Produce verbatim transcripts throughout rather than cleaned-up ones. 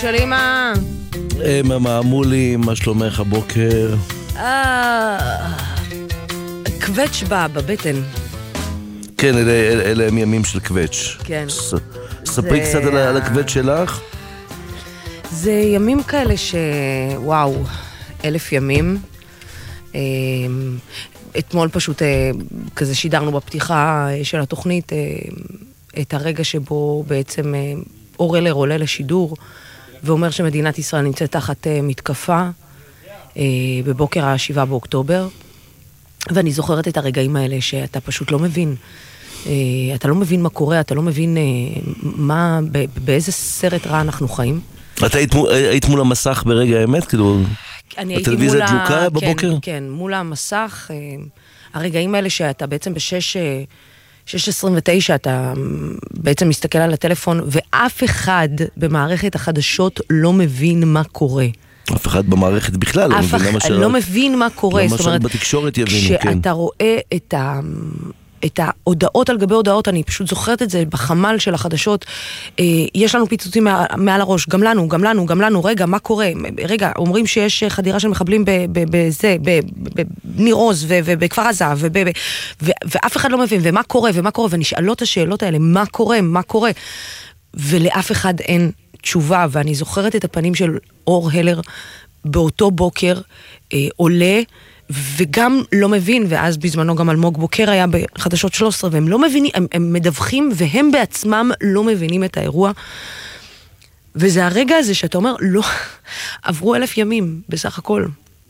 שלי מה? מה מולי, מה שלומך הבוקר? קווץ' בא בבטן. כן, אלה הם ימים של קווץ'. כן. ספרי קצת על הקווץ' שלך. זה ימים כאלה שוואו, אלף ימים. אתמול פשוט כזה שידרנו בפתיחה של התוכנית את הרגע שבו בעצם אורלר עולה לשידור ואומר שמדינת ישראל נמצאת תחת מתקפה בבוקר השבעה באוקטובר, ואני זוכרת את הרגעים האלה שאתה פשוט לא מבין. אתה לא מבין מה קורה, אתה לא מבין מה, באיזה סרט רע אנחנו חיים. אתה היית מול המסך ברגע האמת? כאילו, הטלוויזיה דלוקה בבוקר? כן, כן, מול המסך. הרגעים האלה שאתה בעצם בשש... שש עשרים ותשע אתה בעצם מסתכל על הטלפון, ואף אחד במערכת החדשות לא מבין מה קורה. אף אחד במערכת בכלל לא מבין למה לא מבין מה קורה. למה שרק בתקשורת יבינו, כן. כשאתה רואה את ה... את ההודעות על גבי הודעות, אני פשוט זוכרת את זה בחמ"ל של החדשות, יש לנו פיצוצים מעל הראש, גם לנו, גם לנו, גם לנו, רגע, מה קורה? רגע, אומרים שיש חדירה של מחבלים בזה, בניר עוז ובכפר עזה, ואף אחד לא מבין, ומה קורה, ומה קורה, ונשאלות השאלות האלה, מה קורה, מה קורה, ולאף אחד אין תשובה, ואני זוכרת את הפנים של אור הלר באותו בוקר, עולה, וגם לא מבין, ואז בזמנו גם אלמוג בוקר היה בחדשות שלוש עשרה, והם לא מבינים, הם, הם מדווחים, והם בעצמם לא מבינים את האירוע, וזה הרגע הזה שאתה אומר, לא, עברו אלף ימים בסך הכל.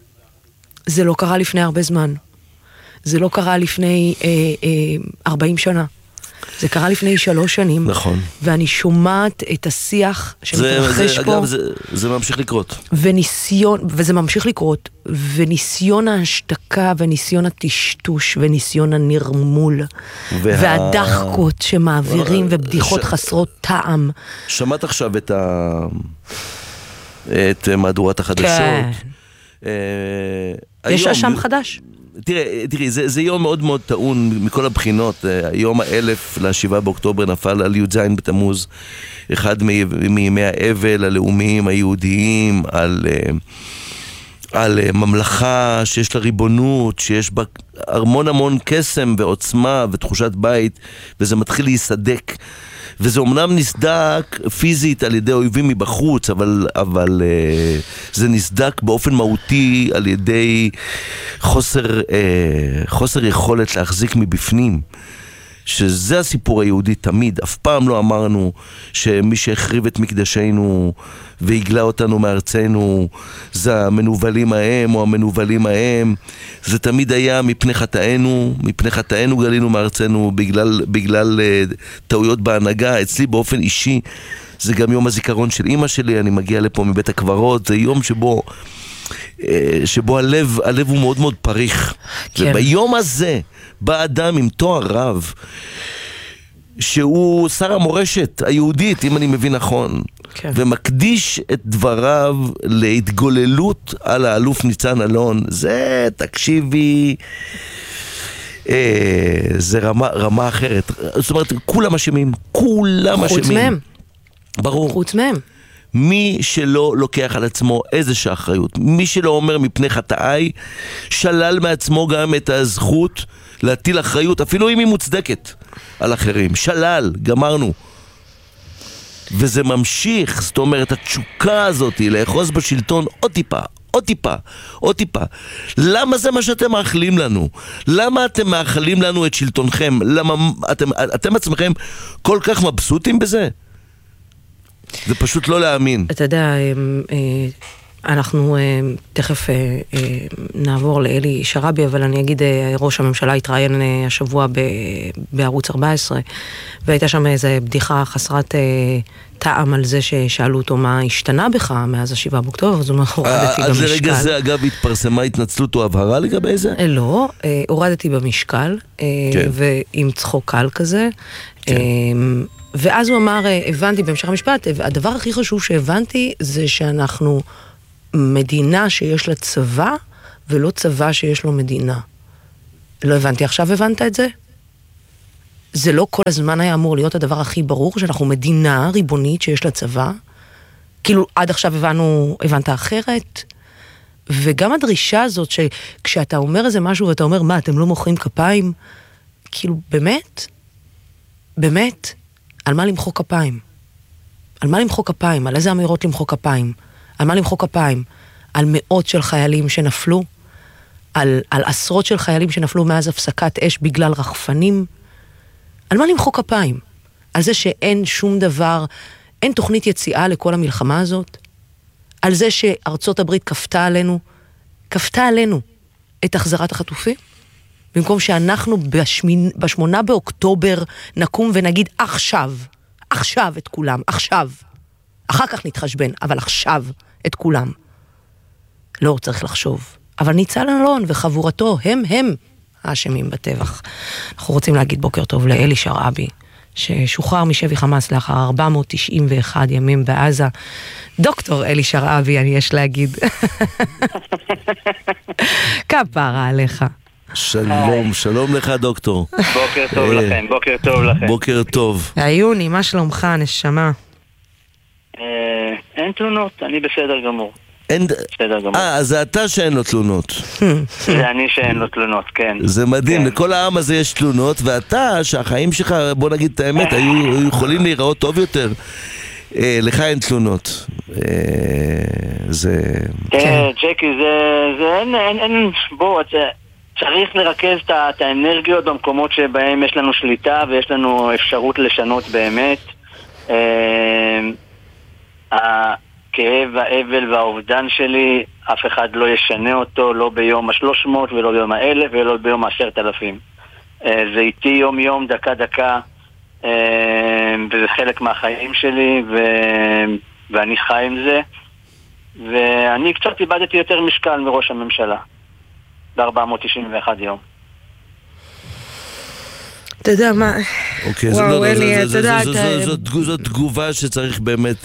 זה לא קרה לפני הרבה זמן. זה לא קרה לפני אה, אה, ארבעים שנה. זה קרה לפני שלוש שנים. נכון. ואני שומעת את השיח שמתרחש פה. אגב, זה, זה ממשיך לקרות. וניסיון, וזה ממשיך לקרות, וניסיון ההשתקה, וניסיון הטשטוש, וניסיון הנרמול, וה... והדחקות שמעבירים, ובדיחות ש... חסרות טעם. שמעת עכשיו את, ה... את מהדורת החדשות? כן. אה... יש היום... אשם חדש. תראי, תראי, זה, זה יום מאוד מאוד טעון מכל הבחינות. היום האלף לשבעה באוקטובר נפל על י"ז בתמוז, אחד מימי האבל הלאומיים היהודיים, על, על ממלכה שיש לה ריבונות, שיש בה המון המון קסם ועוצמה ותחושת בית, וזה מתחיל להיסדק. וזה אומנם נסדק פיזית על ידי אויבים מבחוץ, אבל, אבל uh, זה נסדק באופן מהותי על ידי חוסר, uh, חוסר יכולת להחזיק מבפנים. שזה הסיפור היהודי תמיד. אף פעם לא אמרנו שמי שהחריב את מקדשנו והגלה אותנו מארצנו זה המנובלים ההם או המנובלים ההם. זה תמיד היה מפני חטאינו, מפני חטאינו גלינו מארצנו בגלל, בגלל uh, טעויות בהנהגה. אצלי באופן אישי זה גם יום הזיכרון של אמא שלי, אני מגיע לפה מבית הקברות, זה יום שבו שבו הלב, הלב הוא מאוד מאוד פריך. כן. וביום הזה בא אדם עם תואר רב, שהוא שר המורשת היהודית, אם אני מבין נכון, כן. ומקדיש את דבריו להתגוללות על האלוף ניצן אלון. זה, תקשיבי, אה, זה רמה, רמה אחרת. זאת אומרת, כולם אשמים, כולם אשמים. חוץ מהם. ברור. חוץ מהם. מי שלא לוקח על עצמו איזושהי אחריות, מי שלא אומר מפני חטאי, שלל מעצמו גם את הזכות להטיל אחריות, אפילו אם היא מוצדקת, על אחרים. שלל, גמרנו. וזה ממשיך, זאת אומרת, התשוקה הזאת היא לאחוז בשלטון עוד טיפה, עוד טיפה, עוד טיפה. למה זה מה שאתם מאחלים לנו? למה אתם מאחלים לנו את שלטונכם? למה אתם, אתם עצמכם כל כך מבסוטים בזה? זה פשוט לא להאמין. אתה יודע, אנחנו תכף נעבור לאלי שרבי, אבל אני אגיד, ראש הממשלה התראיין השבוע בערוץ ארבע עשרה, והייתה שם איזו בדיחה חסרת טעם על זה ששאלו אותו מה השתנה בך מאז השבעה באוקטובר, אז הוא אומר, הורדתי במשקל. אז לרגע זה אגב התפרסמה התנצלות או הבהרה לגבי זה? לא, הורדתי במשקל, ועם צחוק קל כזה. כן. ואז הוא אמר, הבנתי בהמשך המשפט, הדבר הכי חשוב שהבנתי זה שאנחנו מדינה שיש לה צבא, ולא צבא שיש לו מדינה. לא הבנתי, עכשיו הבנת את זה? זה לא כל הזמן היה אמור להיות הדבר הכי ברור, שאנחנו מדינה ריבונית שיש לה צבא, כאילו, עד עכשיו הבנו, הבנת אחרת? וגם הדרישה הזאת שכשאתה אומר איזה משהו ואתה אומר, מה, אתם לא מוחאים כפיים? כאילו, באמת? באמת? על מה למחוא כפיים? על מה למחוא כפיים? על איזה אמירות למחוא כפיים? על מה למחוא כפיים? על מאות של חיילים שנפלו? על, על עשרות של חיילים שנפלו מאז הפסקת אש בגלל רחפנים? על מה למחוא כפיים? על זה שאין שום דבר, אין תוכנית יציאה לכל המלחמה הזאת? על זה שארצות הברית כפתה עלינו, כפתה עלינו את החזרת החטופים? במקום שאנחנו בשמין, בשמונה באוקטובר נקום ונגיד עכשיו, עכשיו את כולם, עכשיו. אחר כך נתחשבן, אבל עכשיו את כולם. לא צריך לחשוב. אבל ניצן אלון וחבורתו, הם הם האשמים בטבח. אנחנו רוצים להגיד בוקר טוב לאלי שרעבי, ששוחרר משבי חמאס לאחר ארבע מאות תשעים ואחד ימים בעזה. דוקטור אלי שרעבי, אני יש להגיד. כפרה עליך. שלום, שלום לך דוקטור. בוקר טוב לכם, בוקר טוב לכם. בוקר טוב. עיוני, מה שלומך, נשמה? אין תלונות, אני בסדר גמור. אין... בסדר גמור. אה, אז זה אתה שאין לו תלונות. זה אני שאין לו תלונות, כן. זה מדהים, לכל העם הזה יש תלונות, ואתה, שהחיים שלך, בוא נגיד את האמת, היו יכולים להיראות טוב יותר. לך אין תלונות. זה... ג'קי, זה אין... בוא, צריך לרכז את האנרגיות במקומות שבהם יש לנו שליטה ויש לנו אפשרות לשנות באמת. הכאב, האבל והאובדן שלי, אף אחד לא ישנה אותו, לא ביום השלוש מאות ולא ביום האלף ולא ביום העשרת אלפים. זה איתי יום יום, דקה דקה, וזה חלק מהחיים שלי, ו... ואני חי עם זה. ואני קצת איבדתי יותר משקל מראש הממשלה. ב-ארבע מאות תשעים ואחד יום. אתה יודע מה? אוקיי, וואו, אלי, אתה יודע... זו תגובה שצריך באמת...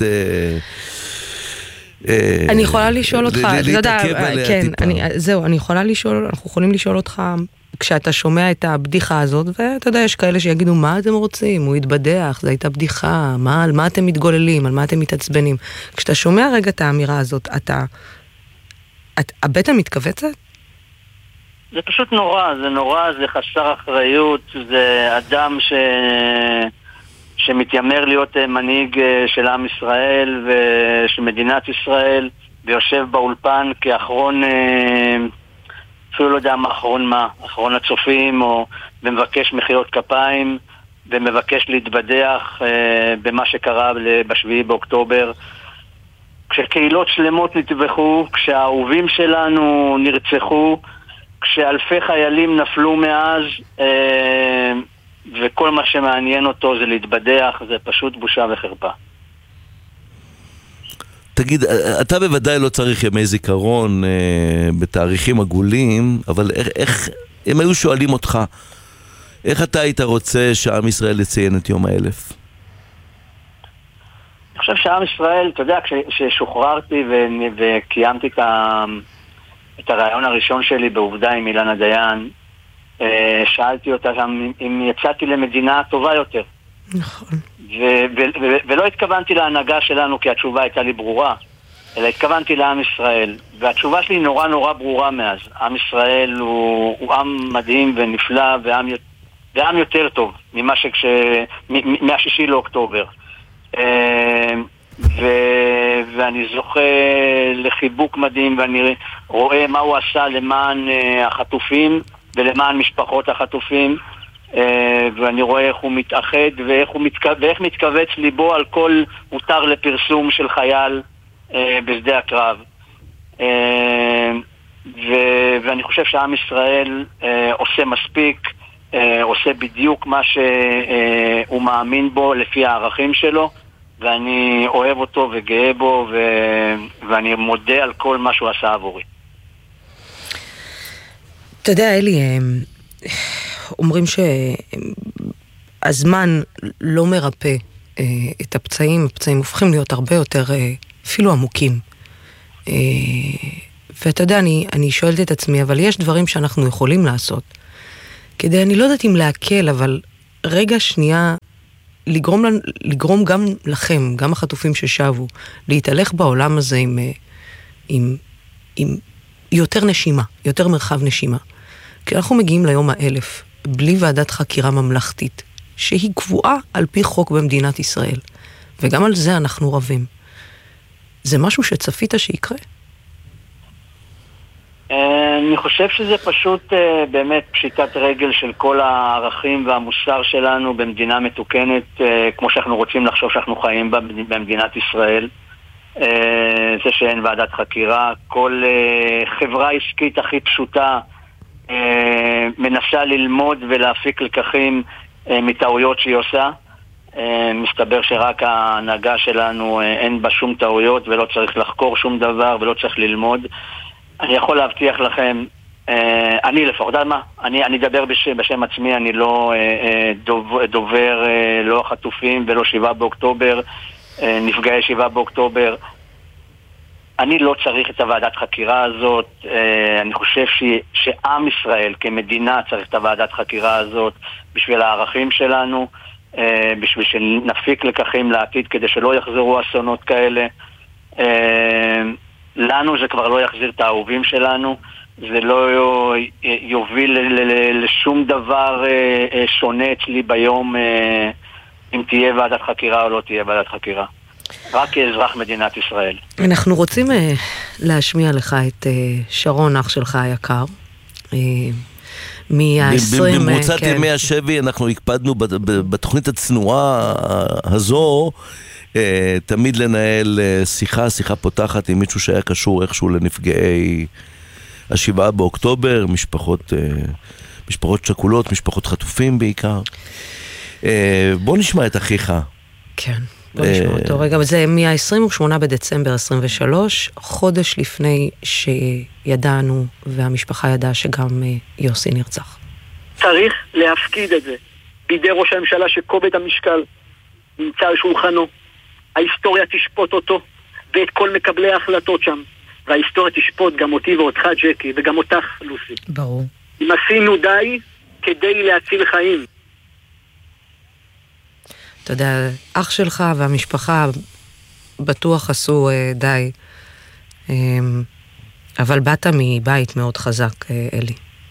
אני יכולה לשאול אותך... להתעכב עליה טיפה. זהו, אני יכולה לשאול, אנחנו יכולים לשאול אותך, כשאתה שומע את הבדיחה הזאת, ואתה יודע, יש כאלה שיגידו, מה אתם רוצים? הוא התבדח, זו הייתה בדיחה, על מה אתם מתגוללים, על מה אתם מתעצבנים? כשאתה שומע רגע את האמירה הזאת, אתה... הבטן מתכווצת? זה פשוט נורא, זה נורא, זה חסר אחריות, זה אדם ש... שמתיימר להיות מנהיג של עם ישראל ושל מדינת ישראל, ויושב באולפן כאחרון, אפילו לא יודע מה אחרון מה, אחרון הצופים, או ומבקש מחיאות כפיים, ומבקש להתבדח במה שקרה בשביעי באוקטובר. כשקהילות שלמות נטבחו, כשהאהובים שלנו נרצחו, כשאלפי חיילים נפלו מאז, אה, וכל מה שמעניין אותו זה להתבדח, זה פשוט בושה וחרפה. תגיד, אתה בוודאי לא צריך ימי זיכרון אה, בתאריכים עגולים, אבל איך, איך הם היו שואלים אותך, איך אתה היית רוצה שעם ישראל יציין את יום האלף? אני חושב שעם ישראל, אתה יודע, כששוחררתי ו- וקיימתי את ה... את הרעיון הראשון שלי בעובדה עם אילנה דיין, שאלתי אותה גם אם יצאתי למדינה טובה יותר. נכון. ו- ו- ו- ולא התכוונתי להנהגה שלנו כי התשובה הייתה לי ברורה, אלא התכוונתי לעם ישראל. והתשובה שלי נורא נורא ברורה מאז. עם ישראל הוא, הוא עם מדהים ונפלא ועם, ועם יותר טוב ממה שכש... מהשישי לאוקטובר. ו- ואני זוכה לחיבוק מדהים, ואני רואה מה הוא עשה למען uh, החטופים ולמען משפחות החטופים, uh, ואני רואה איך הוא מתאחד ואיך, הוא מתכו... ואיך מתכווץ ליבו על כל הותר לפרסום של חייל uh, בשדה הקרב. uh, ו- ואני חושב שעם ישראל uh, עושה מספיק, uh, עושה בדיוק מה שהוא uh, מאמין בו לפי הערכים שלו, ואני אוהב אותו וגאה בו, ו... ואני מודה על כל מה שהוא עשה עבורי. אתה יודע, אלי, אומרים שהזמן לא מרפא את הפצעים, הפצעים הופכים להיות הרבה יותר אפילו עמוקים. ואתה יודע, אני, אני שואלת את עצמי, אבל יש דברים שאנחנו יכולים לעשות, כדי, אני לא יודעת אם להקל, אבל רגע שנייה לגרום, לגרום גם לכם, גם החטופים ששבו, להתהלך בעולם הזה עם, עם, עם יותר נשימה, יותר מרחב נשימה. כי אנחנו מגיעים ליום האלף, בלי ועדת חקירה ממלכתית, שהיא קבועה על פי חוק במדינת ישראל. וגם על זה אנחנו רבים. זה משהו שצפית שיקרה? אני חושב שזה פשוט באמת פשיטת רגל של כל הערכים והמוסר שלנו במדינה מתוקנת, כמו שאנחנו רוצים לחשוב שאנחנו חיים בה במדינת ישראל. זה שאין ועדת חקירה, כל חברה עסקית הכי פשוטה מנסה ללמוד ולהפיק לקחים מטעויות שהיא עושה. מסתבר שרק ההנהגה שלנו אין בה שום טעויות ולא צריך לחקור שום דבר ולא צריך ללמוד. אני יכול להבטיח לכם, אני לפחות, מה? אני, אני אדבר בשם, בשם עצמי, אני לא דובר, דובר לא החטופים ולא שבעה באוקטובר, נפגעי שבעה באוקטובר. אני לא צריך את הוועדת חקירה הזאת. אני חושב ש, שעם ישראל כמדינה צריך את הוועדת חקירה הזאת בשביל הערכים שלנו, בשביל שנפיק לקחים לעתיד כדי שלא יחזרו אסונות כאלה. לנו זה כבר לא יחזיר את האהובים שלנו, זה לא יוביל לשום דבר שונה אצלי ביום אם תהיה ועדת חקירה או לא תהיה ועדת חקירה. רק כאזרח מדינת ישראל. אנחנו רוצים להשמיע לך את שרון, אח שלך היקר. במרוצת ימי השבי אנחנו הקפדנו בתוכנית הצנועה הזו תמיד לנהל שיחה, שיחה פותחת עם מישהו שהיה קשור איכשהו לנפגעי השבעה באוקטובר, משפחות, משפחות שכולות, משפחות חטופים בעיקר. בוא נשמע את אחיך. כן, בוא נשמע אותו. רגע, זה מה-עשרים ושמונה בדצמבר עשרים ושלוש, חודש לפני שידענו והמשפחה ידעה שגם יוסי נרצח. צריך להפקיד את זה בידי ראש הממשלה שכובד המשקל נמצא על שולחנו. ההיסטוריה תשפוט אותו ואת כל מקבלי ההחלטות שם, וההיסטוריה תשפוט גם אותי ואותך ג'קי וגם אותך לוסי. ברור. אם עשינו די כדי להציל חיים. אתה יודע, אח שלך והמשפחה בטוח עשו אה, די, אה, אבל באת מבית מאוד חזק, אה, אלי.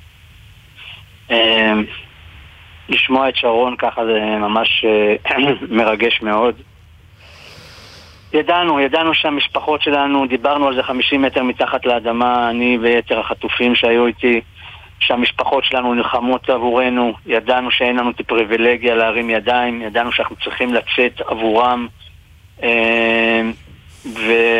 אה, לשמוע את שרון ככה זה ממש אה, מרגש מאוד. ידענו, ידענו שהמשפחות שלנו, דיברנו על זה חמישים מטר מתחת לאדמה, אני ויתר החטופים שהיו איתי, שהמשפחות שלנו נלחמות עבורנו, ידענו שאין לנו את הפריבילגיה להרים ידיים, ידענו שאנחנו צריכים לצאת עבורם, ו...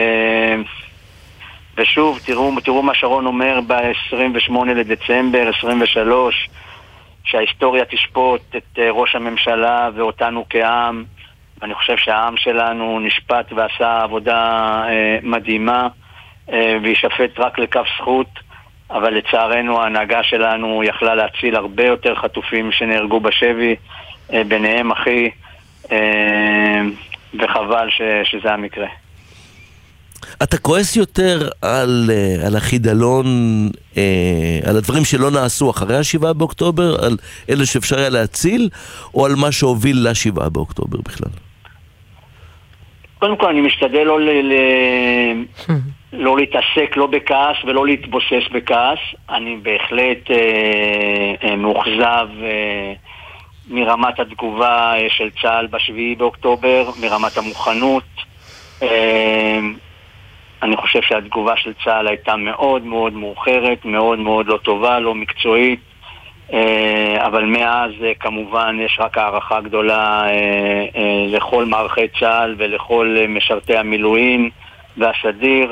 ושוב, תראו, תראו מה שרון אומר ב-עשרים ושמונה לדצמבר עשרים ושלוש, שההיסטוריה תשפוט את ראש הממשלה ואותנו כעם, ואני חושב שהעם שלנו נשפט ועשה עבודה אה, מדהימה, אה, וישפט רק לכף זכות, אבל לצערנו ההנהגה שלנו יכלה להציל הרבה יותר חטופים שנהרגו בשבי, אה, ביניהם אחי, אה, וחבל ש, שזה המקרה. אתה כועס יותר על, על החידלון, אה, על הדברים שלא נעשו אחרי השבעה באוקטובר, על אלה שאפשר היה להציל, או על מה שהוביל לשבעה באוקטובר בכלל? קודם כל אני משתדל לא, ל, ל, לא להתעסק לא בכעס ולא להתבוסס בכעס. אני בהחלט אה, אה, מאוכזב אה, מרמת התגובה אה, של צה"ל בשביעי באוקטובר, מרמת המוכנות. אה, אני חושב שהתגובה של צה"ל הייתה מאוד מאוד מאוחרת, מאוד מאוד לא טובה, לא מקצועית, אבל מאז כמובן יש רק הערכה גדולה לכל מערכי צה"ל ולכל משרתי המילואים והסדיר,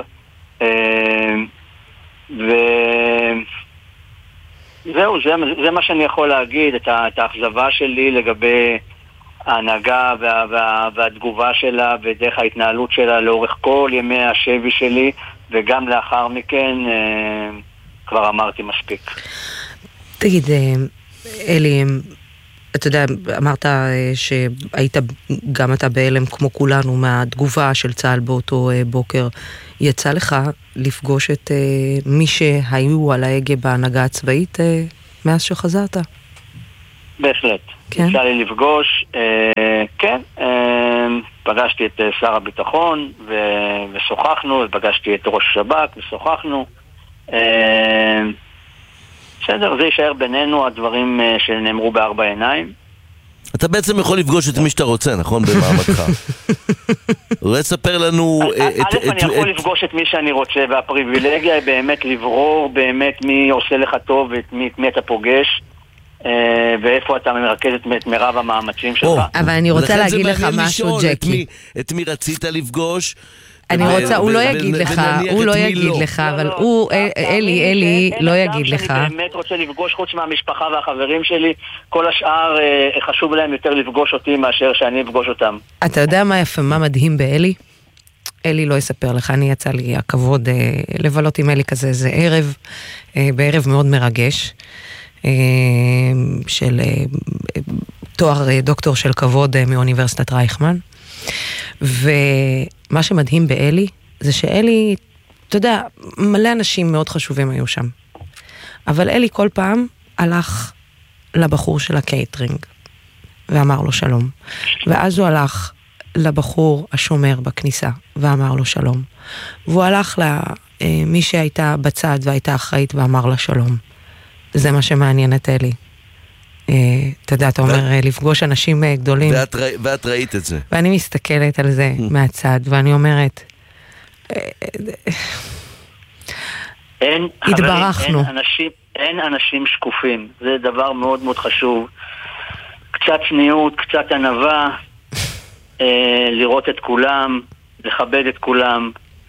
וזהו, זה, זה מה שאני יכול להגיד, את, את האכזבה שלי לגבי ההנהגה וה, וה, והתגובה שלה ודרך ההתנהלות שלה לאורך כל ימי השבי שלי, וגם לאחר מכן אה, כבר אמרתי מספיק. תגיד, אלי, אתה יודע, אמרת שהיית גם אתה בהלם כמו כולנו מהתגובה של צה"ל באותו בוקר. יצא לך לפגוש את מי שהיו על ההגה בהנהגה הצבאית מאז שחזרת? בהחלט. כן? יצא לי לפגוש, אה, כן, אה, פגשתי את שר הביטחון ו- ושוחחנו, ופגשתי את ראש השב"כ ושוחחנו. אה, בסדר, זה יישאר בינינו הדברים אה, שנאמרו בארבע עיניים. אתה בעצם יכול לפגוש את מי שאתה רוצה, נכון? במעמדך. אולי תספר לנו... א', אני יכול לפגוש את מי שאני רוצה, והפריבילגיה היא באמת לברור באמת מי עושה לך טוב ואת מי אתה פוגש, ואיפה אתה מרכז את מרב המאמצים שלך. אבל אני רוצה להגיד לך משהו, ג'קי. את מי רצית לפגוש? אני רוצה, הוא לא יגיד לך, הוא לא יגיד לך, אבל הוא, אלי, אלי, לא יגיד לך. אני באמת רוצה לפגוש חוץ מהמשפחה והחברים שלי, כל השאר חשוב להם יותר לפגוש אותי מאשר שאני אפגוש אותם. אתה יודע מה יפה, מה מדהים באלי? אלי לא יספר לך, אני יצא לי הכבוד לבלות עם אלי כזה, זה ערב, בערב מאוד מרגש, של תואר דוקטור של כבוד מאוניברסיטת רייכמן, ומה שמדהים באלי, זה שאלי, אתה יודע, מלא אנשים מאוד חשובים היו שם, אבל אלי כל פעם הלך לבחור של הקייטרינג, ואמר לו שלום, ואז הוא הלך לבחור השומר בכניסה, ואמר לו שלום, והוא הלך למי שהייתה בצד והייתה אחראית, ואמר לה שלום. זה מה שמעניין את אלי. אתה יודע, אתה אומר, לפגוש אנשים גדולים. ואת ראית את זה. ואני מסתכלת על זה מהצד, ואני אומרת, התברכנו. אין אנשים שקופים, זה דבר מאוד מאוד חשוב. קצת צניעות, קצת ענווה, לראות את כולם, לכבד את כולם.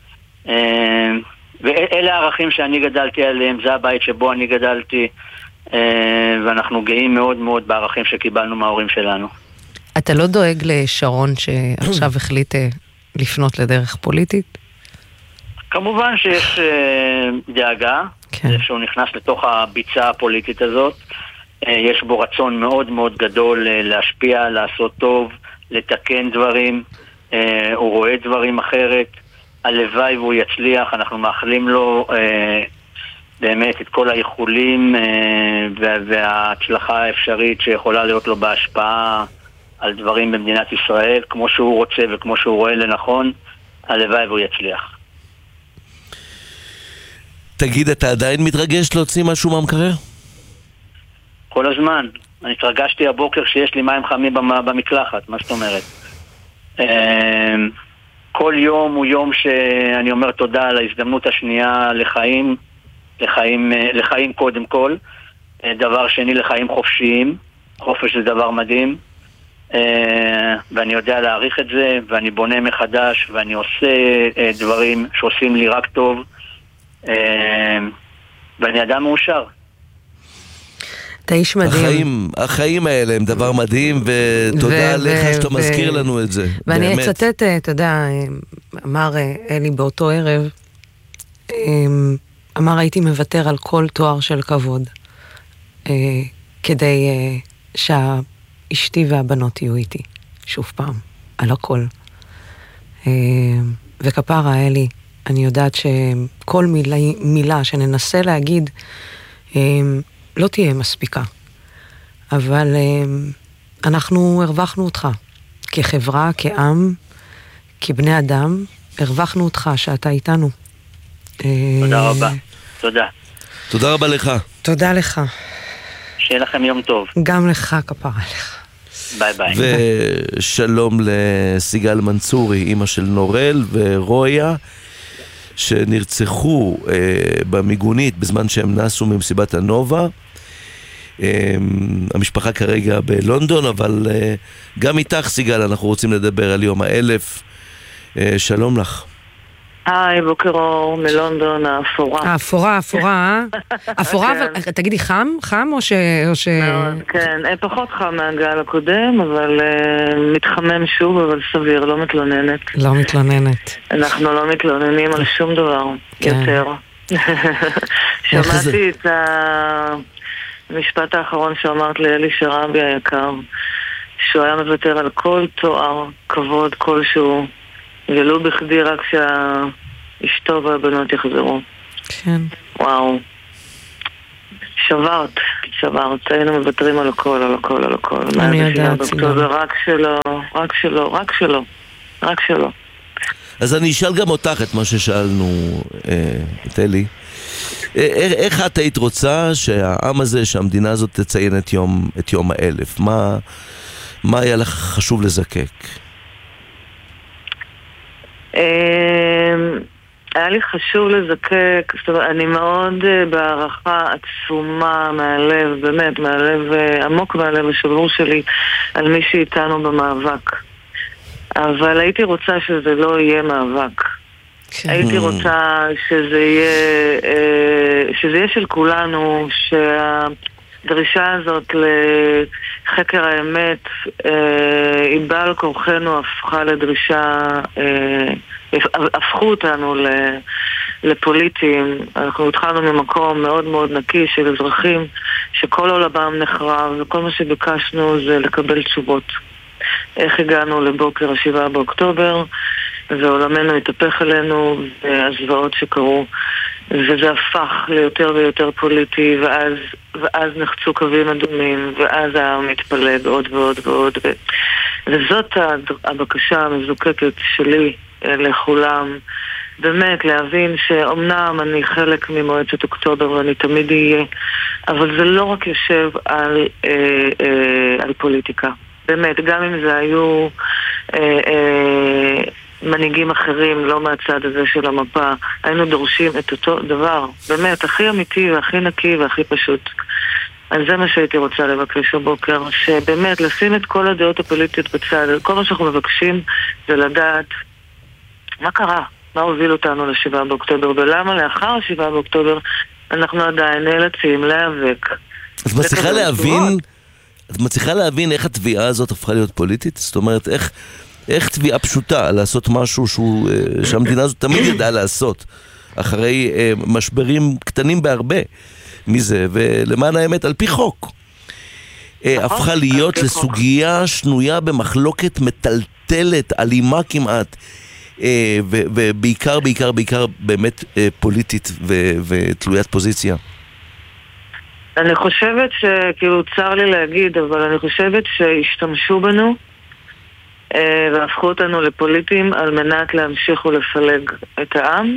ואלה הערכים שאני גדלתי עליהם, זה הבית שבו אני גדלתי, ואנחנו גאים מאוד מאוד בערכים שקיבלנו מההורים שלנו. אתה לא דואג לשרון שעכשיו החליט לפנות לדרך פוליטית? כמובן שיש דאגה, שהוא נכנס לתוך הביצה הפוליטית הזאת, יש בו רצון מאוד מאוד גדול להשפיע, לעשות טוב, לתקן דברים, הוא רואה דברים אחרת, הלוואי והוא יצליח, אנחנו מאחלים לו אה, באמת את כל האיחולים אה, וההצלחה האפשרית שיכולה להיות לו בהשפעה על דברים במדינת ישראל, כמו שהוא רוצה וכמו שהוא רואה לנכון, הלוואי והוא יצליח. תגיד, אתה עדיין מתרגש להוציא משהו מהמקרר? כל הזמן. אני התרגשתי הבוקר שיש לי מים חמים במקלחת, מה זאת אומרת? אה, כל יום הוא יום שאני אומר תודה על ההזדמנות השנייה לחיים, לחיים, לחיים קודם כל, דבר שני לחיים חופשיים, חופש זה דבר מדהים, ואני יודע להעריך את זה, ואני בונה מחדש, ואני עושה דברים שעושים לי רק טוב, ואני אדם מאושר. אתה איש מדהים. החיים, החיים האלה הם דבר מדהים, ותודה לך שאתה מזכיר לנו את זה. ואני אצטט, אתה יודע, אמר אלי באותו ערב, אמר הייתי מוותר על כל תואר של כבוד, כדי שהאשתי והבנות יהיו איתי, שוב פעם, על הכל. וכפרה אלי, אני יודעת שכל מילה, מילה שננסה להגיד, לא תהיה מספיקה, אבל אנחנו הרווחנו אותך, כחברה, כעם, כבני אדם, הרווחנו אותך שאתה איתנו. תודה רבה, תודה. תודה רבה לך. תודה לך. שיהיה לכם יום טוב. גם לך, כפרה לך. ביי ביי. ושלום לסיגל מנצורי, אמא של נורל ורויה, שנרצחו אה, במיגונית בזמן שהם נסו ממסיבת הנובה. אה, המשפחה כרגע בלונדון, אבל אה, גם איתך סיגל אנחנו רוצים לדבר על יום האלף. אה, שלום לך. היי, בוקר אור מלונדון, האפורה. האפורה, האפורה, אה? אפורה, אבל תגידי חם? חם או ש... כן, פחות חם מהגל הקודם, אבל מתחמם שוב, אבל סביר, לא מתלוננת. לא מתלוננת. אנחנו לא מתלוננים על שום דבר יותר. שמעתי את המשפט האחרון שאמרת לאלי שרבי היקר, שהוא היה מוותר על כל תואר, כבוד כלשהו, ולא בכדי רק שהאשתו והבנות יחזרו. כן. וואו. שברת. שברת, היינו מוותרים על הכל, על הכל, על הכל. אני יודעת, סיגל. רק שלו, רק שלו, רק שלו, רק שלו. אז אני אשאל גם אותך את מה ששאלנו, את אלי. איך את היית רוצה שהעם הזה, שהמדינה הזאת תציין את יום, את יום האלף? מה, מה היה לך חשוב לזקק? היה לי חשוב לזקק, זאת אומרת, אני מאוד בהערכה עצומה מהלב, באמת, מהלב עמוק מהלב השבור שלי, על מי שאיתנו במאבק. אבל הייתי רוצה שזה לא יהיה מאבק. הייתי רוצה שזה יהיה, שזה יהיה של כולנו, שהדרישה הזאת לחקר האמת, היא בעל כורחנו הפכה לדרישה, הפכו אותנו לפוליטיים. אנחנו התחלנו ממקום מאוד מאוד נקי של אזרחים שכל עולמם נחרב, וכל מה שביקשנו זה לקבל תשובות. איך הגענו לבוקר השבעה באוקטובר, ועולמנו התהפך עלינו, והזוועות שקרו, וזה הפך ליותר ויותר פוליטי, ואז, ואז נחצו קווים אדומים, ואז העם מתפלג עוד ועוד ועוד, ו... וזאת הבקשה המזוקקת שלי לכולם, באמת להבין שאומנם אני חלק ממועצת אוקטובר ואני תמיד אהיה, אבל זה לא רק יושב על, אה, אה, על פוליטיקה. באמת, גם אם זה היו אה, אה, מנהיגים אחרים, לא מהצד הזה של המפה, היינו דורשים את אותו דבר, באמת, הכי אמיתי והכי נקי והכי פשוט. אז זה מה שהייתי רוצה לבקש הבוקר, שבאמת לשים את כל הדעות הפוליטיות בצד, כל מה שאנחנו מבקשים זה לדעת מה קרה, מה הוביל אותנו לשבעה באוקטובר, ולמה לאחר השבעה באוקטובר אנחנו עדיין נאלצים להיאבק. את מצליחה להבין... את מצליחה להבין איך התביעה הזאת הפכה להיות פוליטית? זאת אומרת, איך, איך תביעה פשוטה לעשות משהו שהוא, שהמדינה הזאת תמיד ידעה לעשות, אחרי משברים קטנים בהרבה מזה, ולמען האמת, על פי חוק, הפכה להיות לסוגיה שנויה במחלוקת מטלטלת, אלימה כמעט, ובעיקר, בעיקר, בעיקר באמת פוליטית ותלוית פוזיציה. אני חושבת שכאילו צר לי להגיד, אבל אני חושבת שהשתמשו בנו אה, והפכו אותנו לפוליטים על מנת להמשיך ולפלג את העם,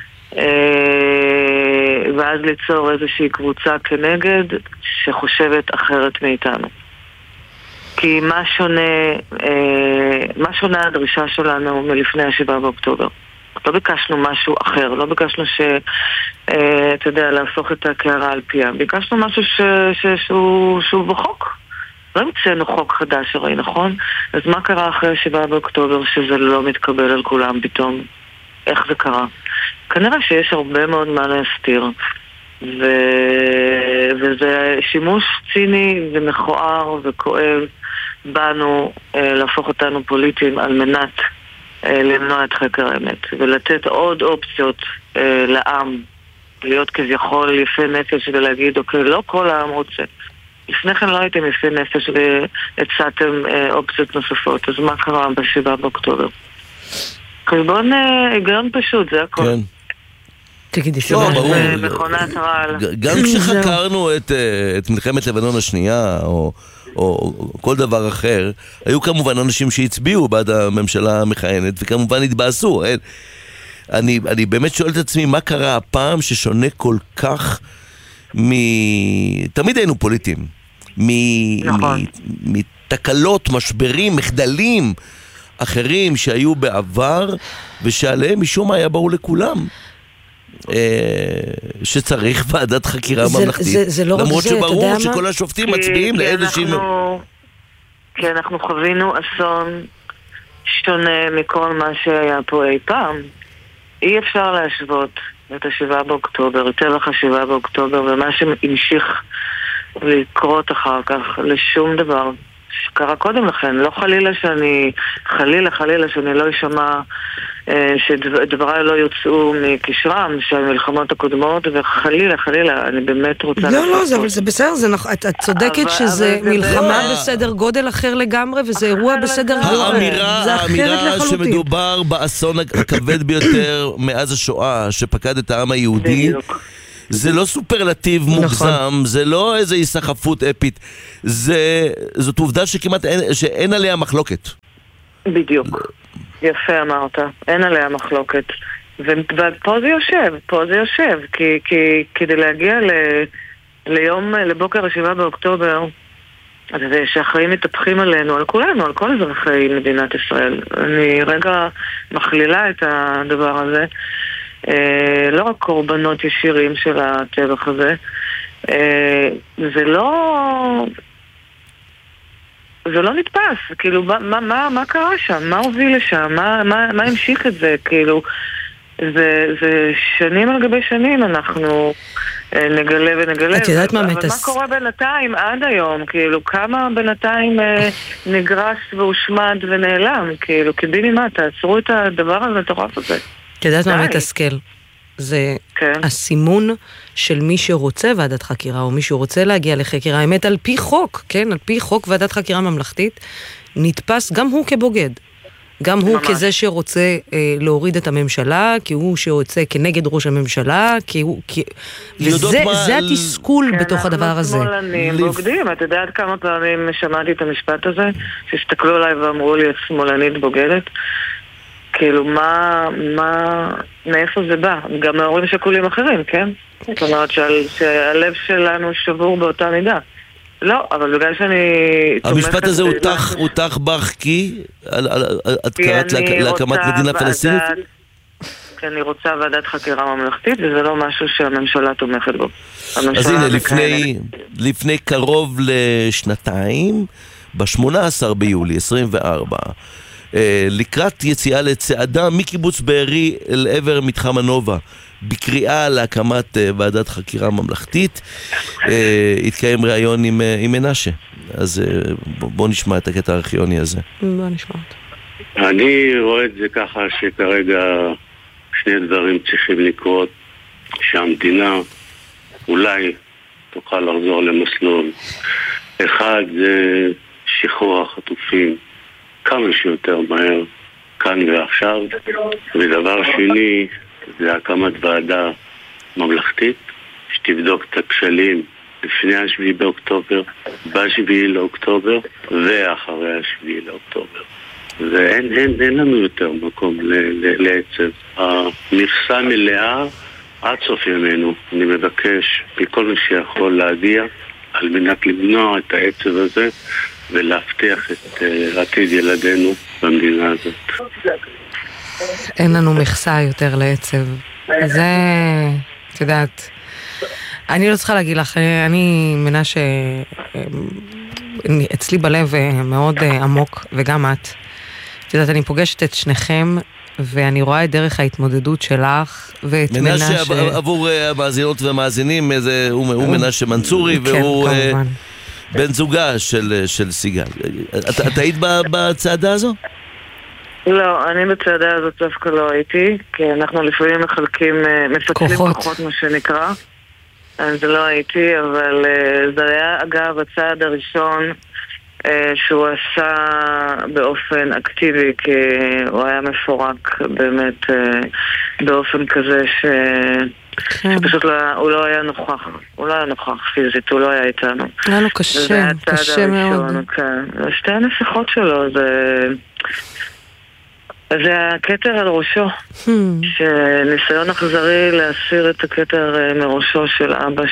אה, ואז ליצור איזושהי קבוצה כנגד שחושבת אחרת מאיתנו. כי מה שונה, אה, מה שונה הדרישה שלנו מלפני השבעה באוקטובר? לא ביקשנו משהו אחר, לא ביקשנו ש... אה, אתה יודע, להפוך את הקערה על פיה. ביקשנו משהו ש... ש... שהוא... שהוא בחוק. לא המצאנו חוק חדש הרי, נכון? אז מה קרה אחרי השבעה באוקטובר שזה לא מתקבל על כולם פתאום? איך זה קרה? כנראה שיש הרבה מאוד מה להסתיר. ו... וזה שימוש ציני ומכוער וכואב בנו אה, להפוך אותנו פוליטיים על מנת למנוע את חקר האמת, ולתת עוד אופציות אה, לעם, להיות כביכול יפה נפש ולהגיד, אוקיי, לא כל העם רוצה. לפני כן לא הייתם יפה נפש והצעתם אה, אופציות נוספות, אז מה קרה בשבעה באוקטובר? חשבון אה, היגיון פשוט, זה הכל. כן. תגידי שבעה. מכונת רעל. גם כשחקרנו את, את מלחמת לבנון השנייה, או... או כל דבר אחר, היו כמובן אנשים שהצביעו בעד הממשלה המכהנת, וכמובן התבאסו. אני, אני באמת שואל את עצמי, מה קרה הפעם ששונה כל כך מ... תמיד היינו פוליטיים. מ... נכון. מ... מתקלות, משברים, מחדלים אחרים שהיו בעבר, ושעליהם משום מה היה ברור לכולם. שצריך ועדת חקירה ממלכתית, למרות שברור שכל השופטים מצביעים לאיזושהי... כי אנחנו חווינו אסון שונה מכל מה שהיה פה אי פעם. אי אפשר להשוות את השבעה באוקטובר, את טבח השבעה באוקטובר ומה שהמשיך לקרות אחר כך לשום דבר שקרה קודם לכן. לא חלילה שאני, חלילה חלילה שאני לא אשמע שדבריי לא יוצאו מקשרם של המלחמות הקודמות, וחלילה חלילה אני באמת רוצה... לא, לא, אבל זה בסדר, את צודקת שזה מלחמה בסדר גודל אחר לגמרי, וזה אירוע בסדר גודל. האמירה שמדובר באסון הכבד ביותר מאז השואה שפקד את העם היהודי, זה לא סופרלטיב מוגזם, זה לא איזו היסחפות אפית, זאת עובדה שכמעט אין עליה מחלוקת. בדיוק, יפה אמרת, אין עליה מחלוקת. ופה זה יושב, פה זה יושב, כי, כי כדי להגיע ל, ליום, לבוקר השבעה באוקטובר, אז זה שהחיים מתהפכים עלינו, על כולנו, על כל אזרחי מדינת ישראל. אני רגע מכלילה את הדבר הזה, אה, לא רק קורבנות ישירים של הטבח הזה, אה, זה לא... זה לא נתפס, כאילו, מה, מה, מה קרה שם? מה הוביל לשם? מה, מה, מה המשיך את זה? כאילו, זה, זה שנים על גבי שנים אנחנו אה, נגלה ונגלה. את יודעת מה אבל מתס... מה קורה בינתיים עד היום? כאילו, כמה בינתיים אה, נגרס והושמד ונעלם? כאילו, כדיני מה? תעצרו את הדבר הזה, תורף הזה. את יודעת מה מתסכל? זה כן. הסימון של מי שרוצה ועדת חקירה, או מי שרוצה להגיע לחקר האמת על פי חוק, כן? על פי חוק ועדת חקירה ממלכתית, נתפס גם הוא כבוגד. גם הוא ממש. כזה שרוצה אה, להוריד את הממשלה, כי הוא שרוצה כנגד ראש הממשלה, כי הוא... כי... וזה מה... זה התסכול כן, בתוך הדבר הזה. כן, אנחנו שמאלנים, בוגדים. את יודעת כמה פעמים שמעתי את המשפט הזה? שהסתכלו עליי ואמרו לי, שמאלנית בוגדת. כאילו, מה, מה, מאיפה זה בא? גם מההורים שכולים אחרים, כן? זאת אומרת שהלב שלנו שבור באותה מידה. לא, אבל בגלל שאני... המשפט הזה הוא תח בך כי? את קראת להקמת מדינה פלסטינית? כי אני רוצה ועדת חקירה ממלכתית, וזה לא משהו שהממשלה תומכת בו. אז הנה, לפני קרוב לשנתיים, ב-שמונה עשר ביולי עשרים וארבע, לקראת יציאה לצעדה מקיבוץ בארי אל עבר מתחם הנובה בקריאה להקמת ועדת חקירה ממלכתית, התקיים ראיון עם, עם מנשה. אז בוא נשמע את הקטע הארכיוני הזה. בוא נשמע אותו. אני רואה את זה ככה שכרגע שני דברים צריכים לקרות, שהמדינה אולי תוכל לחזור למסלול. אחד זה שחרור החטופים כמה שיותר מהר, כאן ועכשיו. ודבר שני, זה הקמת ועדה ממלכתית, שתבדוק את הכשלים לפני השביעי באוקטובר, בשביעי לאוקטובר, ואחרי השביעי לאוקטובר. ואין אין, אין לנו יותר מקום לעצב. המכסה מלאה עד סוף ימינו. אני מבקש מכל מי שיכול להגיע, על מנת למנוע את העצב הזה, ולהבטיח את uh, עתיד ילדינו במדינה הזאת. אין לנו מכסה יותר לעצב. זה, את יודעת, אני לא צריכה להגיד לך, אני מנה ש... אצלי בלב מאוד עמוק, וגם את. את יודעת, אני פוגשת את שניכם, ואני רואה את דרך ההתמודדות שלך, ואת מנה ש... מנה שעבור המאזינות והמאזינים, הוא מנה שמנצורי, והוא... כן, כמובן. בן זוגה של, של סיגל. את, את היית בצעדה הזו? לא, אני בצעדה הזאת דווקא לא הייתי, כי אנחנו לפעמים מחלקים, מפצלים כוחות מה שנקרא. אז לא הייתי, אבל זה היה אגב הצעד הראשון שהוא עשה באופן אקטיבי, כי הוא היה מפורק באמת באופן כזה ש... שפשוט הוא לא היה נוכח, הוא לא היה נוכח פיזית, הוא לא היה איתנו. היה לו קשה, קשה מאוד. שתי הנסיכות שלו, זה הכתר על ראשו, שניסיון אכזרי להסיר את הכתר מראשו של אבא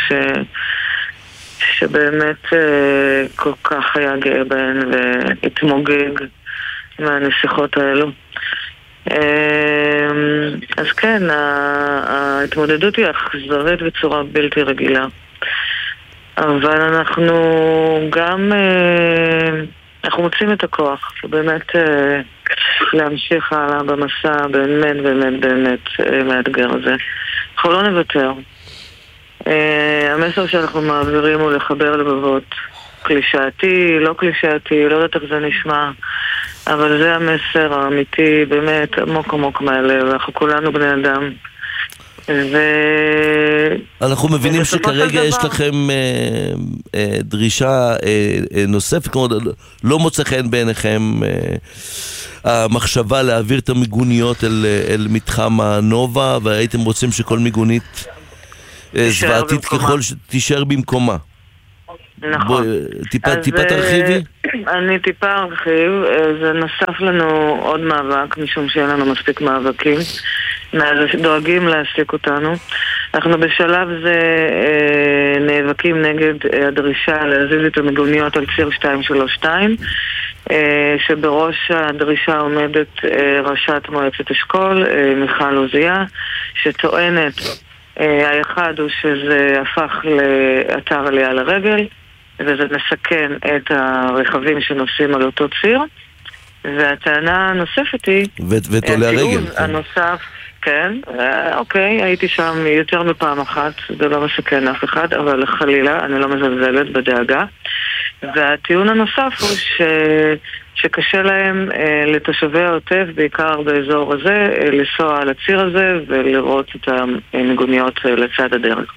שבאמת כל כך היה גאה בהן והתמוגג מהנסיכות האלו. אז כן, ההתמודדות היא אכזרית בצורה בלתי רגילה, אבל אנחנו גם אנחנו מוצאים את הכוח באמת להמשיך הלאה במסע באמת באמת באמת מאתגר הזה. אנחנו לא נוותר. המסר שאנחנו מעבירים הוא לחבר לבבות, קלישאתי, לא קלישאתי, לא יודעת איך זה נשמע, אבל זה המסר האמיתי, באמת עמוק עמוק מהלב. אנחנו כולנו בני אדם, ו... אנחנו מבינים שכרגע יש לכם אה, אה, דרישה אה, אה, נוספת, כלומר לא מוצא חן בעיניכם אה, המחשבה להעביר את המיגוניות אל, אל מתחם הנובה, והייתם רוצים שכל מיגונית זוועתית ככל שתישאר במקומה. נכון. טיפה, טיפה תרחיבי? אני טיפה ארחיב. זה נוסף לנו עוד מאבק, משום שאין לנו מספיק מאבקים. דואגים להעסיק אותנו. אנחנו בשלב זה אה, נאבקים נגד אה, הדרישה להזיז את המיגוניות על ציר שתיים שלוש שתיים, אה, שבראש הדרישה עומדת אה, ראשת מועצת אשכול, אה, מיכל עוזיה, שטוענת, אה, האחד הוא שזה הפך לאתר עלייה לרגל, וזה מסכן את הרכבים שנוסעים על אותו ציר, והטענה הנוספת היא... ואת עולי הרגל. הנוסף... כן, אוקיי, הייתי שם יותר מפעם אחת, זה לא מסכן אף אחד, אבל חלילה, אני לא מזלזלת בדאגה. והטיעון הנוסף הוא ש... שקשה להם אה, לתושבי העוטף, בעיקר באזור הזה, אה, לנסוע על הציר הזה ולראות את המיגוניות אה, לצד הדרך.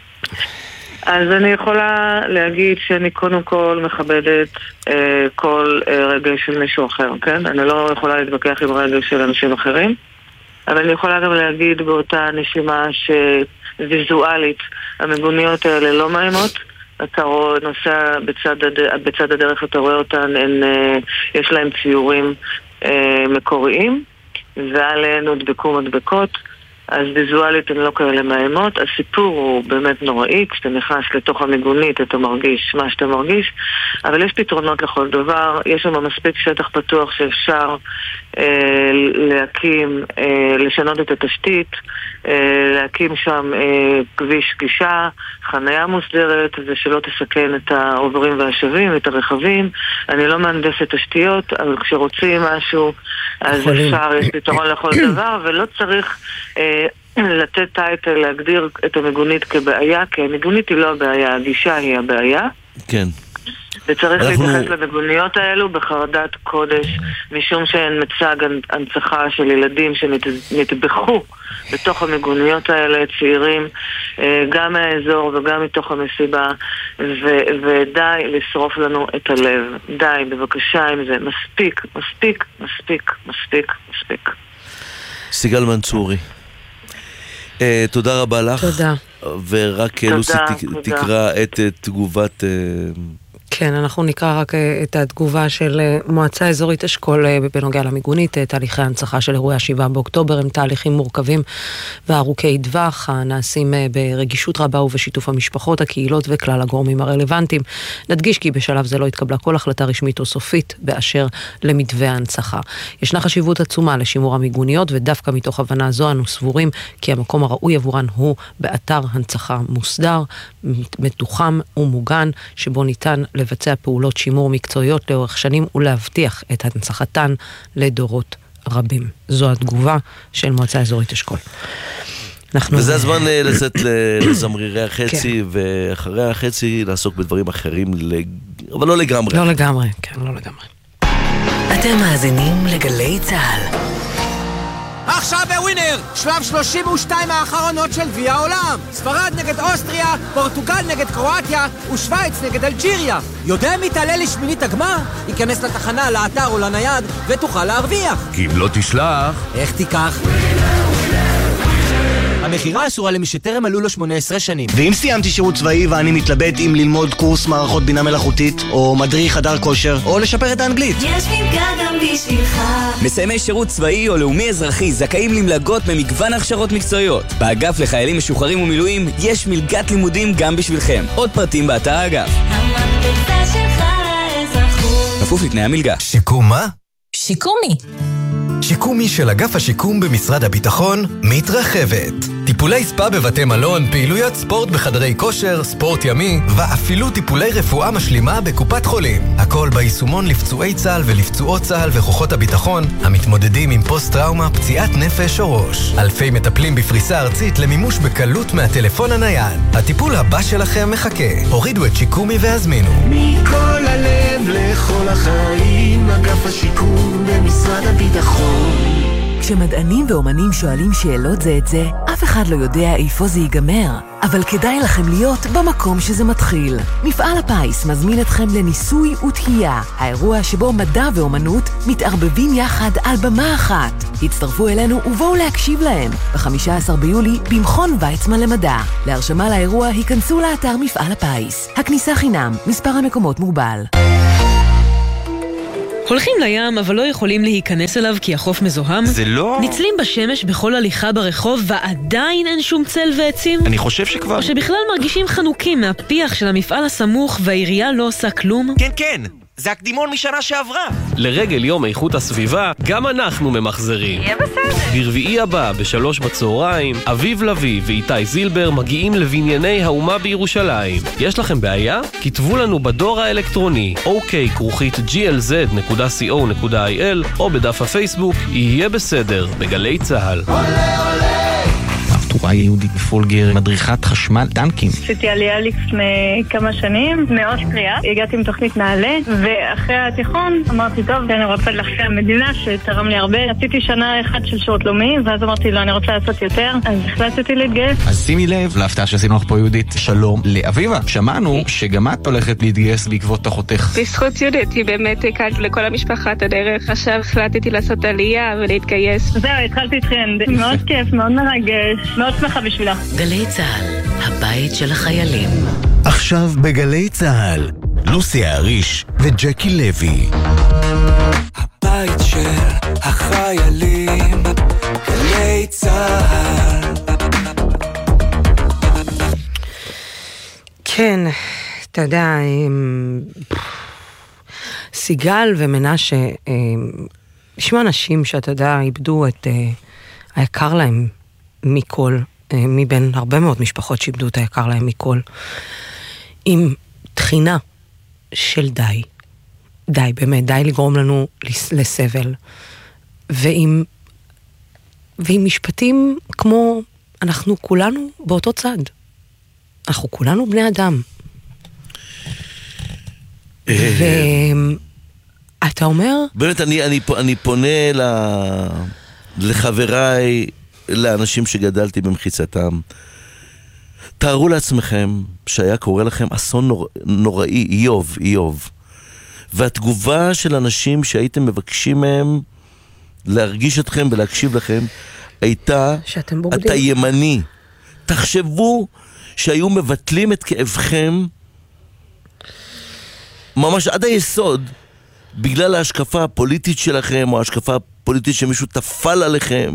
אז אני יכולה להגיד שאני קודם כל מכבדת אה, כל אה, רגל של מישהו אחר, כן? אני לא יכולה להתווכח עם רגל של אנשים אחרים. אבל אני יכולה גם להגיד באותה נשימה שוויזואלית המיגוניות האלה לא מאיימות. אתה רואה, נוסע בצד, הד... בצד הדרך, אתה רואה אותן, הן, יש להם ציורים אה, מקוריים, ועליהן הודבקו מדבקות, אז ויזואלית הן לא כאלה מאיימות. הסיפור הוא באמת נוראי, כשאתה נכנס לתוך המיגונית אתה מרגיש מה שאתה מרגיש, אבל יש פתרונות לכל דבר. יש שם מספיק שטח פתוח שאפשר אה, להקים, אה, לשנות את התשתית, אה, להקים שם אה, כביש גישה, חניה מוסדרת, ושלא תסכן את העוברים והשבים, את הרכבים. אני לא מהנדסת תשתיות, אבל כשרוצים משהו אז אפשר, יש פתרון לכל דבר, ולא צריך אה, לתת טייטל, להגדיר את המיגונית כבעיה, כי המיגונית היא לא הבעיה, הגישה היא הבעיה. כן. וצריך אנחנו... להתייחס למיגוניות האלו בחרדת קודש, משום שהן מצג הנצחה של ילדים שנטבחו בתוך המיגוניות האלה, צעירים, גם מהאזור וגם מתוך המסיבה, ו- ודי לשרוף לנו את הלב. די, בבקשה עם זה. מספיק, מספיק, מספיק, מספיק, מספיק. סיגל מנצורי, uh, תודה רבה לך. תודה. ורק תודה, לוסי תודה. תקרא את תגובת... Uh, כן, אנחנו נקרא רק את התגובה של מועצה אזורית אשכול בנוגע למיגונית. תהליכי ההנצחה של אירועי השבעה באוקטובר הם תהליכים מורכבים וארוכי טווח, הנעשים ברגישות רבה ובשיתוף המשפחות, הקהילות וכלל הגורמים הרלוונטיים. נדגיש כי בשלב זה לא התקבלה כל החלטה רשמית או סופית באשר למתווה ההנצחה. ישנה חשיבות עצומה לשימור המיגוניות, ודווקא מתוך הבנה זו אנו סבורים כי המקום הראוי עבורן הוא באתר הנצחה מוסדר, מתוחם ומוגן, שבו ניתן לבצע פעולות שימור מקצועיות לאורך שנים ולהבטיח את הנצחתן לדורות רבים. זו התגובה של מועצה אזורית אשכול. וזה הזמן לצאת לזמרירי החצי, ואחרי החצי לעסוק בדברים אחרים, אבל לא לגמרי. לא לגמרי, כן, לא לגמרי. אתם מאזינים לגלי צהל. עכשיו בווינר, שלב שלושים ושתיים האחרונות של גביע העולם. ספרד נגד אוסטריה, פורטוגל נגד קרואטיה ושוויץ נגד אלג'יריה. יודע מי תעלה לשמינית הגמר? ייכנס לתחנה, לאתר או לנייד ותוכל להרוויח. כי אם לא תשלח... איך תיקח? המחירה אסורה למי שטרם מלאו לו שמונה עשרה שנים. ואם סיימתי שירות צבאי ואני מתלבט אם ללמוד קורס מערכות בינה מלאכותית, או מדריך חדר כושר, או לשפר את האנגלית, יש מלגה גם בשבילך. מסיימי שירות צבאי או לאומי אזרחי זכאים למלגות במגוון הכשרות מקצועיות. באגף לחיילים משוחררים ומילואים יש מלגת לימודים גם בשבילכם. עוד פרטים באתר האגף. המלגה שלך לאזרחות. כפוף לתנאי המלגה. שיקום מה? שיקומי. שיקומי של אגף השיקום במשרד הביטחון מתרחבת. טיפולי ספה בבתי מלון, פעילויות ספורט בחדרי כושר, ספורט ימי, ואפילו טיפולי רפואה משלימה בקופת חולים. הכל ביישומון לפצועי צה"ל ולפצועות צה"ל וכוחות הביטחון המתמודדים עם פוסט-טראומה, פציעת נפש או ראש. אלפי מטפלים בפריסה ארצית למימוש בקלות מהטלפון הנייד. הטיפול הבא שלכם מחכה. הורידו את שיקומי והזמינו. מכל הלב לכל החיים, אגף השיקום במשרד הביטחון. כשמדענים ואומנים שואלים שאלות זה את זה, אף אף אחד לא יודע איפה זה ייגמר, אבל כדאי לכם להיות במקום שזה מתחיל. מפעל הפיס מזמין אתכם לניסוי ותהייה, האירוע שבו מדע ואומנות מתערבבים יחד על במה אחת. הצטרפו אלינו ובואו להקשיב להם ב-חמישה עשר ביולי במכון ויצמן למדע. להרשמה לאירוע היכנסו לאתר מפעל הפיס. הכניסה חינם, מספר המקומות מוגבל. הולכים לים אבל לא יכולים להיכנס אליו כי החוף מזוהם? זה לא... ניצלים בשמש בכל הליכה ברחוב ועדיין אין שום צל ועצים? אני חושב שכבר... או שבכלל מרגישים חנוקים מהפיח של המפעל הסמוך והעירייה לא עושה כלום? כן, כן, זה הקדימון משנה שעברה. לרגל יום איכות הסביבה, גם אנחנו ממחזרים. יהיה בסדר. ברביעי הבא, בשלוש בצהריים, אביב לוי ואיתי זילבר מגיעים לבנייני האומה בירושלים. יש לכם בעיה? כתבו לנו בדור האלקטרוני אוקיי כרוכית ג'י אל זד נקודה סי או נקודה איי אל או בדף הפייסבוק יהיה בסדר בגלי צהל. תורה יהודית בפולגר, מדריכת חשמל טנקים. עשיתי עלייה לפני כמה שנים, מאוסטריה, הגעתי עם תוכנית נעלה, ואחרי התיכון אמרתי, טוב, אני רוצה להחזיר המדינה שתרם לי הרבה. עשיתי שנה אחת של שירות לאומי, ואז אמרתי, לא, אני רוצה לעשות יותר, אז החלטתי להתגייס. אז שימי לב, להפתעה שעשינו לך פה יהודית, שלום לאביבה. שמענו שגם את הולכת להתגייס בעקבות אחותך. בזכות יהודית, היא באמת הקלת לכל המשפחה את הדרך. עכשיו החלטתי לעשות עלייה ולהתגייס. זהו, התחלתי טרנד. מאוד כיף, מאוד מרגש. מאוד שמחה בשבילה. גלי צהל, הבית של החיילים. עכשיו בגלי צהל, לוסי האריש וג'קי לוי. הבית של החיילים, גלי צהל. כן, אתה יודע, סיגל ומנשה, נשמע אנשים שאתה יודע, איבדו את היקר להם מכל, מבין הרבה מאוד משפחות שאיבדו את היקר להם מכל, עם תחינה של די, די, באמת, די לגרום לנו לסבל, ועם, ועם משפטים כמו, אנחנו כולנו באותו צד, אנחנו כולנו בני אדם. ואתה אומר... באמת, אני, אני, אני פונה לחבריי, לאנשים שגדלתי במחיצתם. תארו לעצמכם שהיה קורא לכם אסון נור... נוראי, איוב, איוב. והתגובה של אנשים שהייתם מבקשים מהם להרגיש אתכם ולהקשיב לכם הייתה, אתה ימני. תחשבו שהיו מבטלים את כאבכם ממש עד היסוד בגלל ההשקפה הפוליטית שלכם או ההשקפה הפוליטית שמישהו תפל עליכם.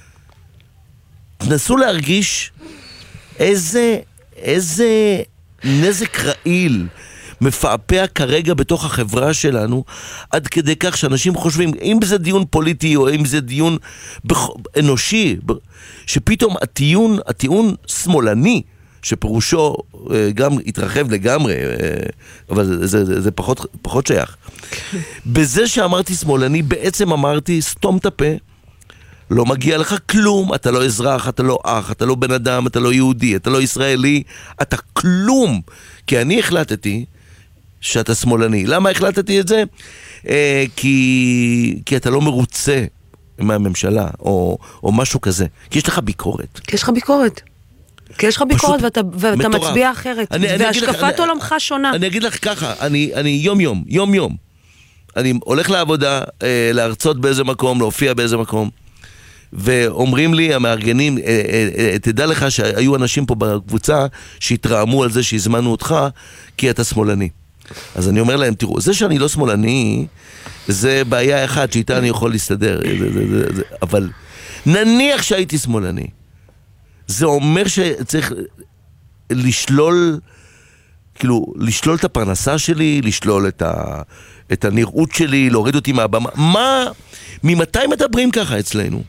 תנסו להרגיש איזה, איזה נזק רעיל מפעפע כרגע בתוך החברה שלנו, עד כדי כך שאנשים חושבים, אם זה דיון פוליטי או אם זה דיון אנושי, שפתאום הטיעון, הטיעון שמאלני, שפירושו גם התרחב לגמרי, אבל זה, זה, זה פחות, פחות שייך. בזה שאמרתי שמאלני, בעצם אמרתי, סתום את הפה, לא מגיע לך כלום, אתה לא אזרח, אתה לא אח, אתה לא בן אדם, אתה לא יהודי, אתה לא ישראלי, אתה כלום. כי אני החלטתי שאתה שמאלני. למה החלטתי את זה? אה, כי, כי אתה לא מרוצה מהממשלה, או, או משהו כזה. כי יש לך ביקורת. כי יש לך ביקורת. כי יש לך ביקורת ואתה, ואתה מצביע אחרת. אני, והשקפת אני, עולמך שונה. אני אגיד לך ככה, אני, אני יום יום, יום יום. אני הולך לעבודה, אה, להרצות באיזה מקום, להופיע באיזה מקום. ואומרים לי המארגנים, תדע לך שהיו אנשים פה בקבוצה שהתרעמו על זה שהזמנו אותך כי אתה שמאלני. אז אני אומר להם, תראו, זה שאני לא שמאלני זה בעיה אחת שאיתה אני יכול להסתדר, אבל נניח שהייתי שמאלני, זה אומר שצריך לשלול, כאילו, לשלול את הפרנסה שלי, לשלול את ה... את הנראות שלי, להוריד אותי מהבמה. מה, ממתי מדברים ככה אצלנו?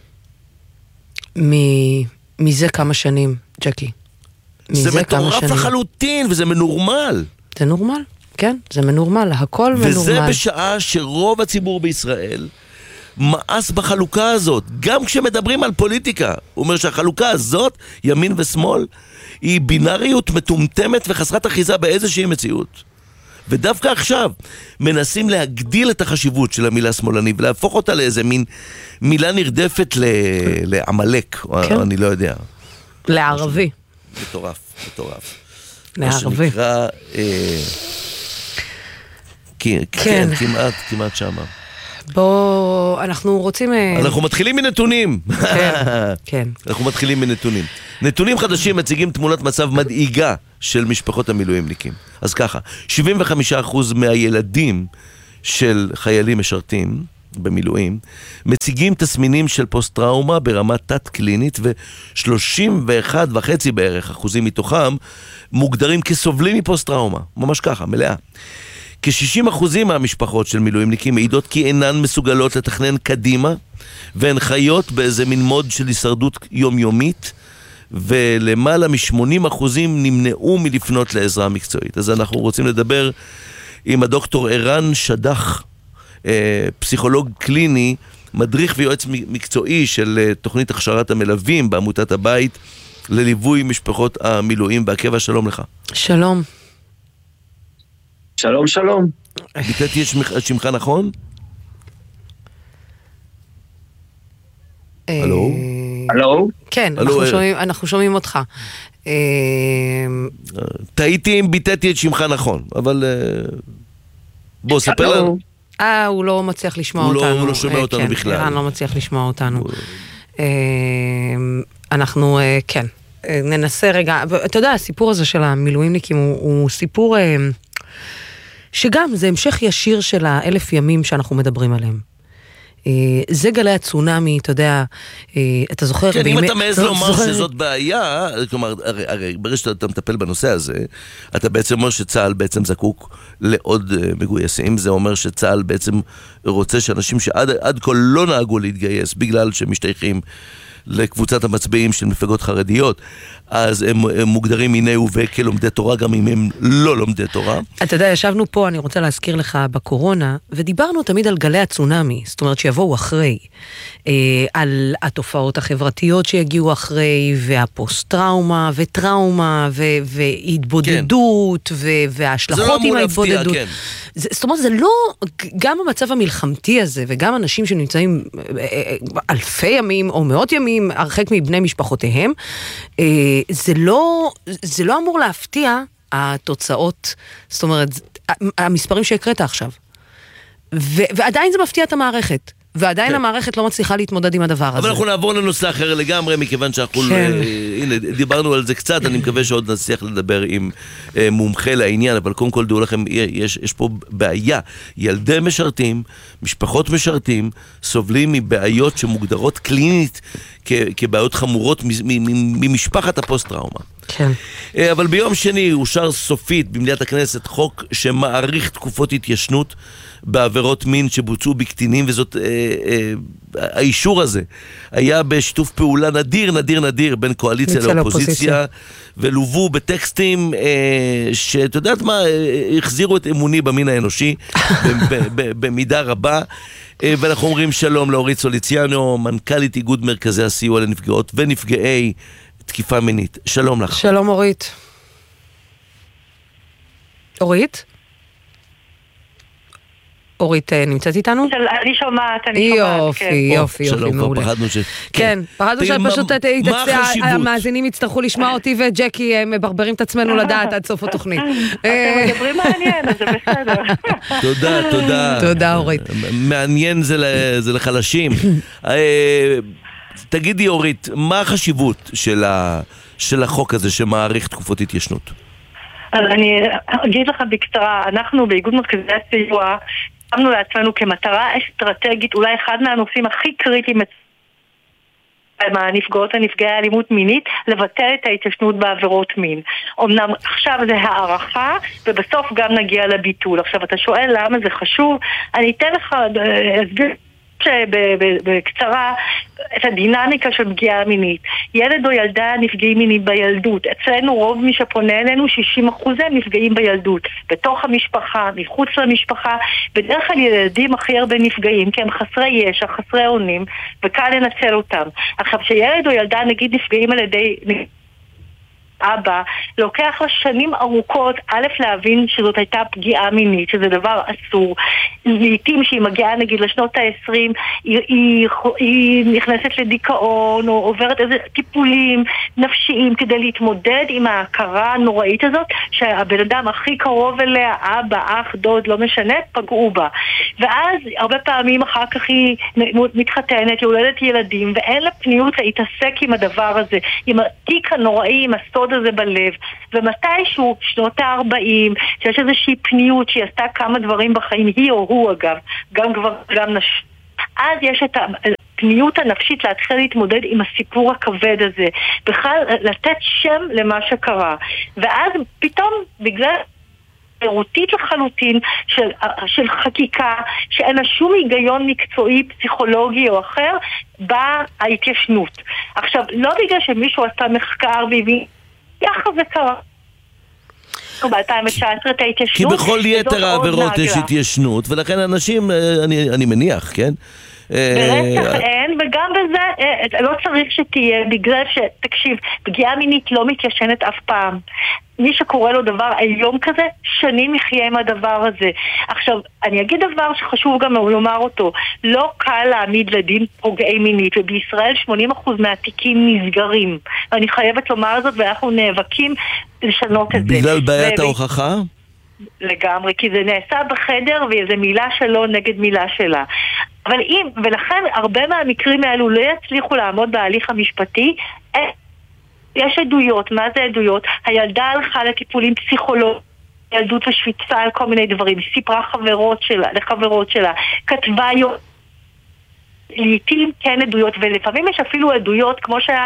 מזה כמה שנים, ג'קי. זה מטורף לחלוטין, וזה מנורמל. זה נורמל, כן, זה מנורמל, הכל מנורמל. וזה בשעה שרוב הציבור בישראל מאס בחלוקה הזאת. גם כשמדברים על פוליטיקה, הוא אומר שהחלוקה הזאת, ימין ושמאל, היא בינאריות מטומטמת וחסרת אחיזה באיזושהי מציאות. ודווקא עכשיו מנסים להגדיל את החשיבות של המילה שמאלני ולהפוך אותה לאיזה מין מילה נרדפת לעמלק, או אני לא יודע. לערבי. מטורף, מטורף. לערבי. מה שנקרא... כן, כמעט, כמעט שמה. בוא, אנחנו רוצים... אנחנו מתחילים מנתונים. כן. אנחנו מתחילים מנתונים. נתונים חדשים מציגים תמונת מצב מדאיגה של משפחות המילואימניקים. אז ככה, שבעים וחמישה אחוז מהילדים של חיילים משרתים במילואים מציגים תסמינים של פוסט-טראומה ברמה תת-קלינית, ו-שלושים ואחד וחצי בערך אחוזים מתוכם מוגדרים כסובלים מפוסט-טראומה. ממש ככה, מלאה. כ-שישים אחוזים מהמשפחות של מילואימניקים מעידות כי אינן מסוגלות לתכנן קדימה, והן חיות באיזה מין מוד של הישרדות יומיומית, ולמעלה מ-שמונים אחוזים נמנעו מלפנות לעזרה מקצועית. אז אנחנו רוצים לדבר עם הדוקטור ערן שדח, פסיכולוג קליני, מדריך ויועץ מקצועי של תוכנית הכשרת המלווים בעמותת הבית לליווי משפחות המילואים והקבע. שלום לך. שלום. שלום, שלום. ביטאתי את שמך נכון? הלו? הלו? כן, אנחנו שומעים אותך. טעיתי אם ביטאתי את שמך נכון, אבל בוא, ספר לנו. אה, הוא לא מצליח לשמוע אותנו. הוא לא שומע אותנו בכלל. ערן לא מצליח לשמוע אותנו. אנחנו, כן, ננסה רגע. אתה יודע, הסיפור הזה של המילואימניקים הוא סיפור... שגם זה המשך ישיר של האלף ימים שאנחנו מדברים עליהם. זה גלי הצונמי, אתה יודע, אתה זוכר... כן, אם אתה מעז לומר שזאת בעיה, כלומר, הרי ברגע שאתה מטפל בנושא הזה, אתה בעצם אומר שצה"ל בעצם זקוק לעוד מגויסים. זה אומר שצה"ל בעצם רוצה שאנשים שעד כה לא נהגו להתגייס בגלל שהם משתייכים לקבוצת המצביעים של מפלגות חרדיות, אז הם, הם מוגדרים מיני ובא כלומדי תורה, גם אם הם לא לומדי תורה. אתה יודע, ישבנו פה, אני רוצה להזכיר לך, בקורונה, ודיברנו תמיד על גלי הצונמי, זאת אומרת שיבואו אחרי, אה, על התופעות החברתיות שיגיעו אחרי, והפוסט-טראומה, וטראומה, ו- והתבודדות, כן. ו- וההשלכות עם ההתבודדות. כן. זה, זאת אומרת, זה לא, גם המצב המלחמתי הזה, וגם אנשים שנמצאים אלפי ימים, או מאות ימים, הרחק מבני משפחותיהם, אה, זה לא, זה לא אמור להפתיע התוצאות, זאת אומרת, המספרים שהקראת עכשיו. ו- ועדיין זה מפתיע את המערכת. ועדיין כן. המערכת לא מצליחה להתמודד עם הדבר הזה. אבל אנחנו נעבור לנושא אחר לגמרי, מכיוון שאנחנו, כן. uh, הנה, דיברנו על זה קצת, אני מקווה שעוד נצליח לדבר עם uh, מומחה לעניין, אבל קודם כל דעו לכם, יש, יש פה בעיה. ילדי משרתים, משפחות משרתים, סובלים מבעיות שמוגדרות קלינית כ- כבעיות חמורות ממשפחת הפוסט-טראומה. כן. אבל ביום שני אושר סופית במליאת הכנסת חוק שמאריך תקופות התיישנות בעבירות מין שבוצעו בקטינים, וזאת, אה, אה, האישור הזה היה בשיתוף פעולה נדיר, נדיר, נדיר בין קואליציה לאופוזיציה, ולובו בטקסטים אה, שאת יודעת מה, אה, החזירו את אמוני במין האנושי במידה רבה. אה, ואנחנו אומרים שלום לאורית סוליציאנו, מנכ"לית איגוד מרכזי הסיוע לנפגעות ונפגעי תקיפה מינית. שלום לך. שלום אורית. אורית? אורית נמצאת איתנו? אני שומעת, אני שומעת. יופי, יופי, יופי, מעולה. פחדנו ש... כן, פחדנו שפשוט המאזינים יצטרכו לשמוע אותי וג'קי מברברים את עצמנו לדעת עד סוף התוכנית. אתם מדברים מעניין, אז זה בסדר. תודה, תודה. תודה, אורית. מעניין זה לחלשים. תגידי, אורית, מה החשיבות של החוק הזה שמאריך תקופות התיישנות? אז אני אגיד לך בקצרה, אנחנו באיגוד מרכזי הסיוע שמנו לעצמנו כמטרה אסטרטגית, אולי אחד מהנושאים הכי קריטיים מהנפגעות הנפגעי אלימות מינית, לבטל את ההתיישנות בעבירות מין. אמנם עכשיו זה הערכה, ובסוף גם נגיע לביטול. עכשיו אתה שואל למה זה חשוב, אני אתן לך, אסביר בקצרה את הדינמיקה של פגיעה מינית. ילד או ילדה נפגעים מינית בילדות. אצלנו רוב מי שפונה אלינו, שישים אחוז הם נפגעים בילדות. בתוך המשפחה, מחוץ למשפחה, בדרך כלל ילדים הכי הרבה נפגעים, כי הם חסרי ישע, חסרי אונים, וקל לנצל אותם. עכשיו, שילד או ילדה נגיד נפגעים על ידי... אבא, לוקח לה שנים ארוכות, א' להבין שזאת הייתה פגיעה מינית, שזה דבר אסור. לעתים שהיא מגיעה נגיד לשנות ה-עשרים, היא, היא, היא נכנסת לדיכאון, או עוברת איזה טיפולים נפשיים כדי להתמודד עם ההכרה הנוראית הזאת, שהבן אדם הכי קרוב אליה, אבא, אח, דוד, לא משנה, פגעו בה. ואז הרבה פעמים אחר כך היא מתחתנת, יולדת ילדים, ואין לה פניות להתעסק עם הדבר הזה, עם התיק הנוראי, עם הסוד הזה בלב. ומתישהו, שנות ה-ארבעים, שיש איזושהי פניות שהיא עשתה כמה דברים בחיים, היא או הוא אגב, גם כבר, גם נש... אז יש את הפניות הנפשית להתחיל להתמודד עם הסיפור הכבד הזה, בכלל לתת שם למה שקרה. ואז פתאום, בגלל פירוטית לחלוטין של, של חקיקה, שאין לה שום היגיון מקצועי, פסיכולוגי או אחר, באה ההתיישנות. עכשיו, לא בגלל שמישהו עשה מחקר והביא, יחד זה קרה. ב-אלפיים תשע עשרה את ההתיישנות. כי בכל יתר העבירות יש התיישנות, ולכן אנשים, אני, אני מניח, כן? ברצח אין, וגם בזה לא צריך שתהיה, בגלל שתקשיב, פגיעה מינית לא מתיישנת אף פעם. מי שקורא לו דבר היום כזה, שנים יחיה עם הדבר הזה. עכשיו, אני אגיד דבר שחשוב גם לומר אותו, לא קל להעמיד לדין פוגעי מינית, ובישראל שמונים אחוז מהתיקים נסגרים. ואני חייבת לומר זאת, ואנחנו נאבקים לשנות את זה. בגלל בעיית ההוכחה? לגמרי, כי זה נעשה בחדר, וזה מילה שלו נגד מילה שלה. אבל אם, ולכן הרבה מהמקרים האלו לא יצליחו לעמוד בהליך המשפטי, יש עדויות. מה זה עדויות? הילדה הלכה לטיפולים פסיכולוגיים, ילדות ושפיצה על כל מיני דברים, סיפרה חברות שלה, לחברות שלה, כתבה יום, לעתים כן עדויות, ולפעמים יש אפילו עדויות כמו שה...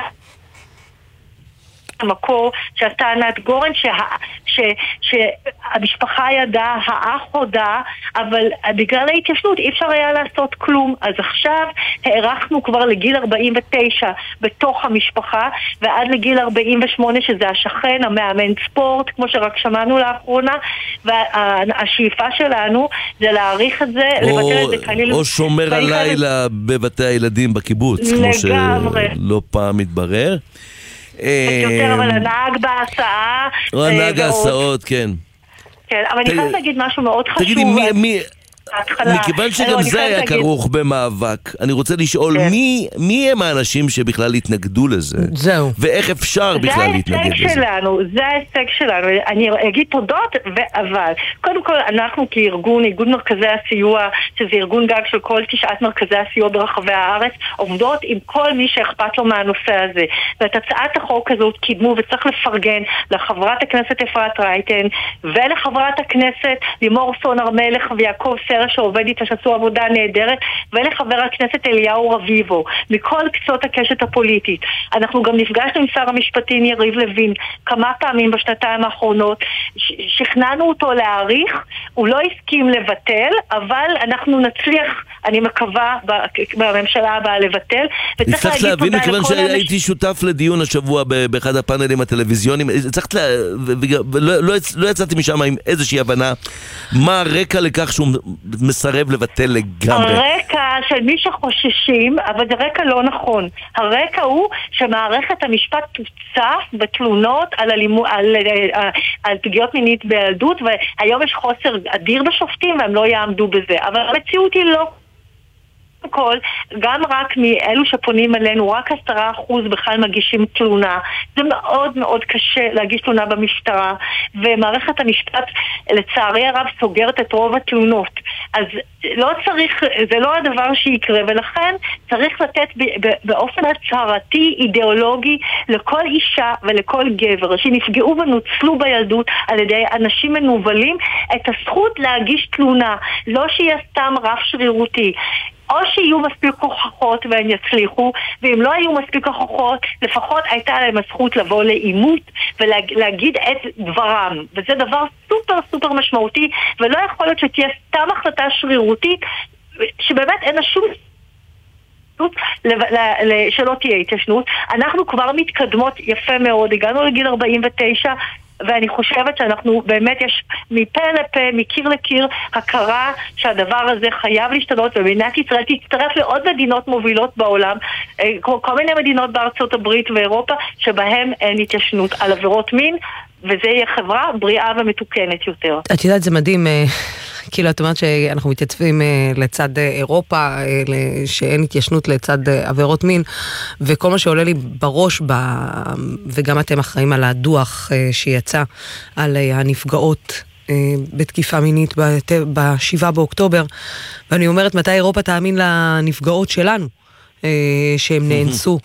המקור שעשתה ענת גורן שה, ש, שהמשפחה ידעה, האח הודע, אבל בגלל ההתיישנות אי אפשר היה לעשות כלום. אז עכשיו הערכנו כבר לגיל ארבעים ותשע בתוך המשפחה, ועד לגיל ארבעים ושמונה שזה השכן, המאמן ספורט, כמו שרק שמענו לאחרונה, והשאיפה שלנו זה להעריך את זה, או, לבטל את זה כליל... או שומר הלילה את... בבתי הילדים בקיבוץ, לגמרי. כמו שלא פעם מתברר. יותר, אבל הנהג בהסעה. הנהג ההסעות, כן. כן, אבל אני חייבת להגיד משהו מאוד חשוב. תגידי, מי... מכיוון שגם זה היה כרוך במאבק, אני רוצה לשאול מי הם האנשים שבכלל התנגדו לזה? זהו. ואיך אפשר בכלל להתנגד לזה? זה ההישג שלנו, זה ההישג שלנו. אני אגיד תודות, אבל קודם כל אנחנו כארגון, איגוד מרכזי הסיוע, שזה ארגון גג של כל תשעת מרכזי הסיוע ברחבי הארץ, עובדות עם כל מי שאכפת לו מהנושא הזה. ואת הצעת החוק הזאת קידמו, וצריך לפרגן לחברת הכנסת אפרת רייטן ולחברת הכנסת לימור סון הר מלך ויעקב סרש שעובד איתה, שעשו עבודה נהדרת, ולחבר הכנסת אליהו רביבו, מכל קצות הקשת הפוליטית. אנחנו גם נפגשנו עם שר המשפטים יריב לוין כמה פעמים בשנתיים האחרונות, שכנענו אותו להאריך, הוא לא הסכים לבטל, אבל אנחנו נצליח, אני מקווה, בממשלה הבאה לבטל. צריך להבין, מכיוון שהייתי שותף לדיון השבוע באחד הפאנלים הטלוויזיוניים, לא יצאתי משם עם איזושהי הבנה מה הרקע לכך שהוא מסרב לבטל לגמרי. הרקע של מי שחוששים, אבל זה רקע לא נכון. הרקע הוא שמערכת המשפט תוצף בתלונות על, אלימו, על, על, על פגיעות מינית בילדות, והיום יש חוסר אדיר בשופטים והם לא יעמדו בזה. אבל המציאות היא לא... כל, גם רק מאלו שפונים אלינו, רק עשרה אחוז בכלל מגישים תלונה. זה מאוד מאוד קשה להגיש תלונה במשטרה, ומערכת המשפט לצערי הרב סוגרת את רוב התלונות. אז לא צריך, זה לא הדבר שיקרה, ולכן צריך לתת באופן הצהרתי אידיאולוגי לכל אישה ולכל גבר שנפגעו ונוצלו בילדות על ידי אנשים מנובלים את הזכות להגיש תלונה, לא שיהיה סתם רף שרירותי. או שיהיו מספיק הוכחות והם יצליחו, ואם לא היו מספיק הוכחות, לפחות הייתה להם הזכות לבוא לאימות ולהגיד את דברם. וזה דבר סופר סופר משמעותי, ולא יכול להיות שתהיה סתם החלטה שרירותית, שבאמת אין לה שום שלא תהיה התיישנות. אנחנו כבר מתקדמות יפה מאוד, הגענו לגיל ארבעים ותשע, ואני חושבת שאנחנו באמת יש מפה לפה, מקיר לקיר, הכרה שהדבר הזה חייב להשתנות, ומדינת ישראל תצטרף לעוד מדינות מובילות בעולם, כמו כל מיני מדינות בארצות הברית ואירופה, שבהם אין התיישנות על עבירות מין, וזה יהיה חברה בריאה ומתוקנת יותר. את יודעת, זה מדהים, כאילו את אומרת שאנחנו מתייצבים לצד אירופה, שאין התיישנות לצד עבירות מין, וכל מה שעולה לי בראש, וגם אתם אחראים על הדוח שיצא על הנפגעות בתקיפה מינית בשבעה באוקטובר, ואני אומרת מתי אירופה תאמין לנפגעות שלנו, שהם נאנסו.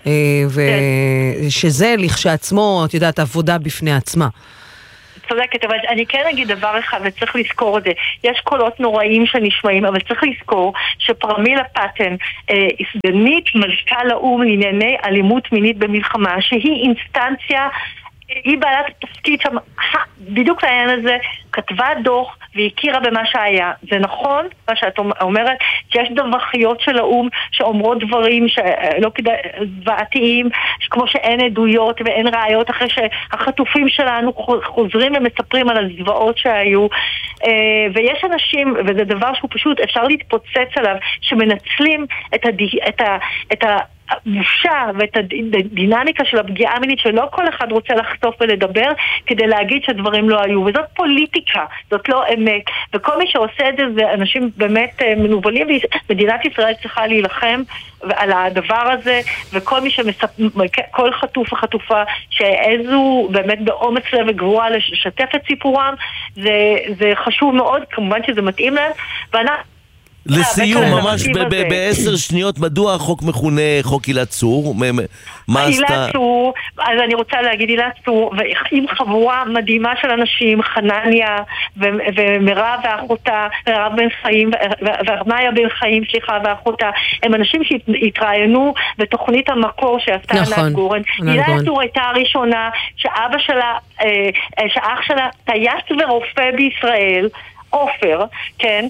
ושזה לכשעצמו, את יודעת, עבודה בפני עצמה. צודקת, אבל אני כן אגיד דבר אחד, וצריך לזכור את זה. יש קולות נוראים שנשמעים, אבל צריך לזכור שפרמילה פטן, סגנית מזכ"ל האו"ם לענייני אלימות מינית במלחמה, שהיא אינסטנציה, היא בעלת תפקיד שם, בדיוק לעניין הזה, כתבה דוח והכירה במה שהיה. זה נכון, מה שאת אומרת, שיש דווחיות של האו"ם שאומרות דברים שלא כדאי, זוועתיים, כמו שאין עדויות ואין ראיות, אחרי שהחטופים שלנו חוזרים ומספרים על הזוועות שהיו. ויש אנשים, וזה דבר שהוא פשוט, אפשר להתפוצץ עליו, שמנצלים את הד... את ה... את ה... הבושה ואת הדינמיקה של הפגיעה המינית שלא כל אחד רוצה לחשוף ולדבר כדי להגיד שדברים לא היו, וזאת פוליטיקה, זאת לא אמת, וכל מי שעושה את זה זה אנשים באמת מנובלים, ומדינת ישראל צריכה להילחם על הדבר הזה, וכל מי שמספ... כל חטוף וחטופה שאיזו באמת באומץ לב וגבוהה לשתף את סיפורם, זה, זה חשוב מאוד, כמובן שזה מתאים להם, ואנחנו לסיום, ממש בעשר שניות, מדוע החוק מכונה חוק עילת צור? מה עשתה? עילת צור, אז אני רוצה להגיד עילת צור, ועם חבורה מדהימה של אנשים, חנניה ומירב ואחותה, מירב בן חיים, ומאיה בן חיים, סליחה, ואחותה, הם אנשים שהתראיינו בתוכנית המקור שעשתה ענת גורן. עילת צור הייתה הראשונה שאבא שלה, שאח שלה טייס ורופא בישראל, אופר, כן,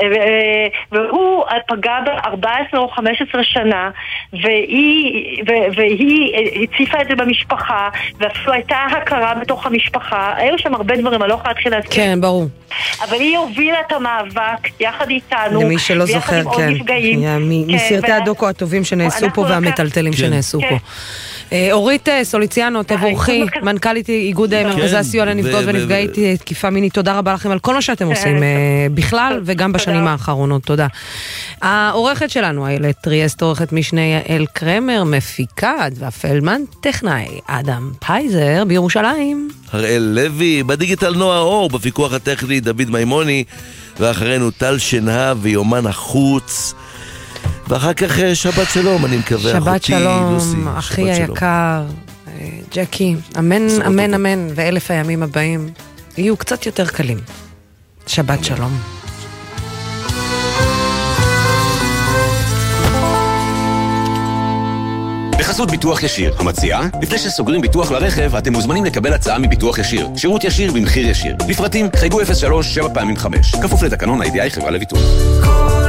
והוא פגע ב-ארבע עשרה או חמש עשרה שנה, והיא, והיא הציפה את זה במשפחה, ואפילו הייתה הכרה בתוך המשפחה, היו שם הרבה דברים, אני לא יכולה להתחיל להזכיר. כן, ברור. אבל היא הובילה את המאבק יחד איתנו, למי שלא זוכר, כן, מסרטי הדוקו הטובים שנעשו פה והמטלטלים שנעשו פה. אורית סוליציאנו, תבורכי, מנכ"לית איגוד מרכזי הסיוע לנפגעות ונפגעי תקיפה מינית, תודה רבה לכם על כל מה שאתם עושים בכלל וגם בשנים האחרונות, תודה. העורכת שלנו, איילת טריאסט, עורכת משנה יעל קרמר, מפיקה, והפלמן טכנאי, אדם פייזר בירושלים. הראל לוי, בדיגיטל נועה אור, בפיקוח הטכני דוד מימוני, ואחרינו טל שנהב ויומן החוץ. ואחר כך שבת שלום, אני מקווה, שבת שלום, אחי היקר, ג'קי, אמן, אמן, אמן, ואלף הימים הבאים יהיו קצת יותר קלים. שבת שלום. בחסות ביטוח ישיר, המציעה, לפני שסוגרים ביטוח לרכב, אתם מוזמנים לקבל הצעה מביטוח ישיר. שירות ישיר במחיר ישיר. לפרטים, חייגו אפס שלוש שבע פעמים חמש. כפוף לתקנון ה-איי די איי חברה לביטוח.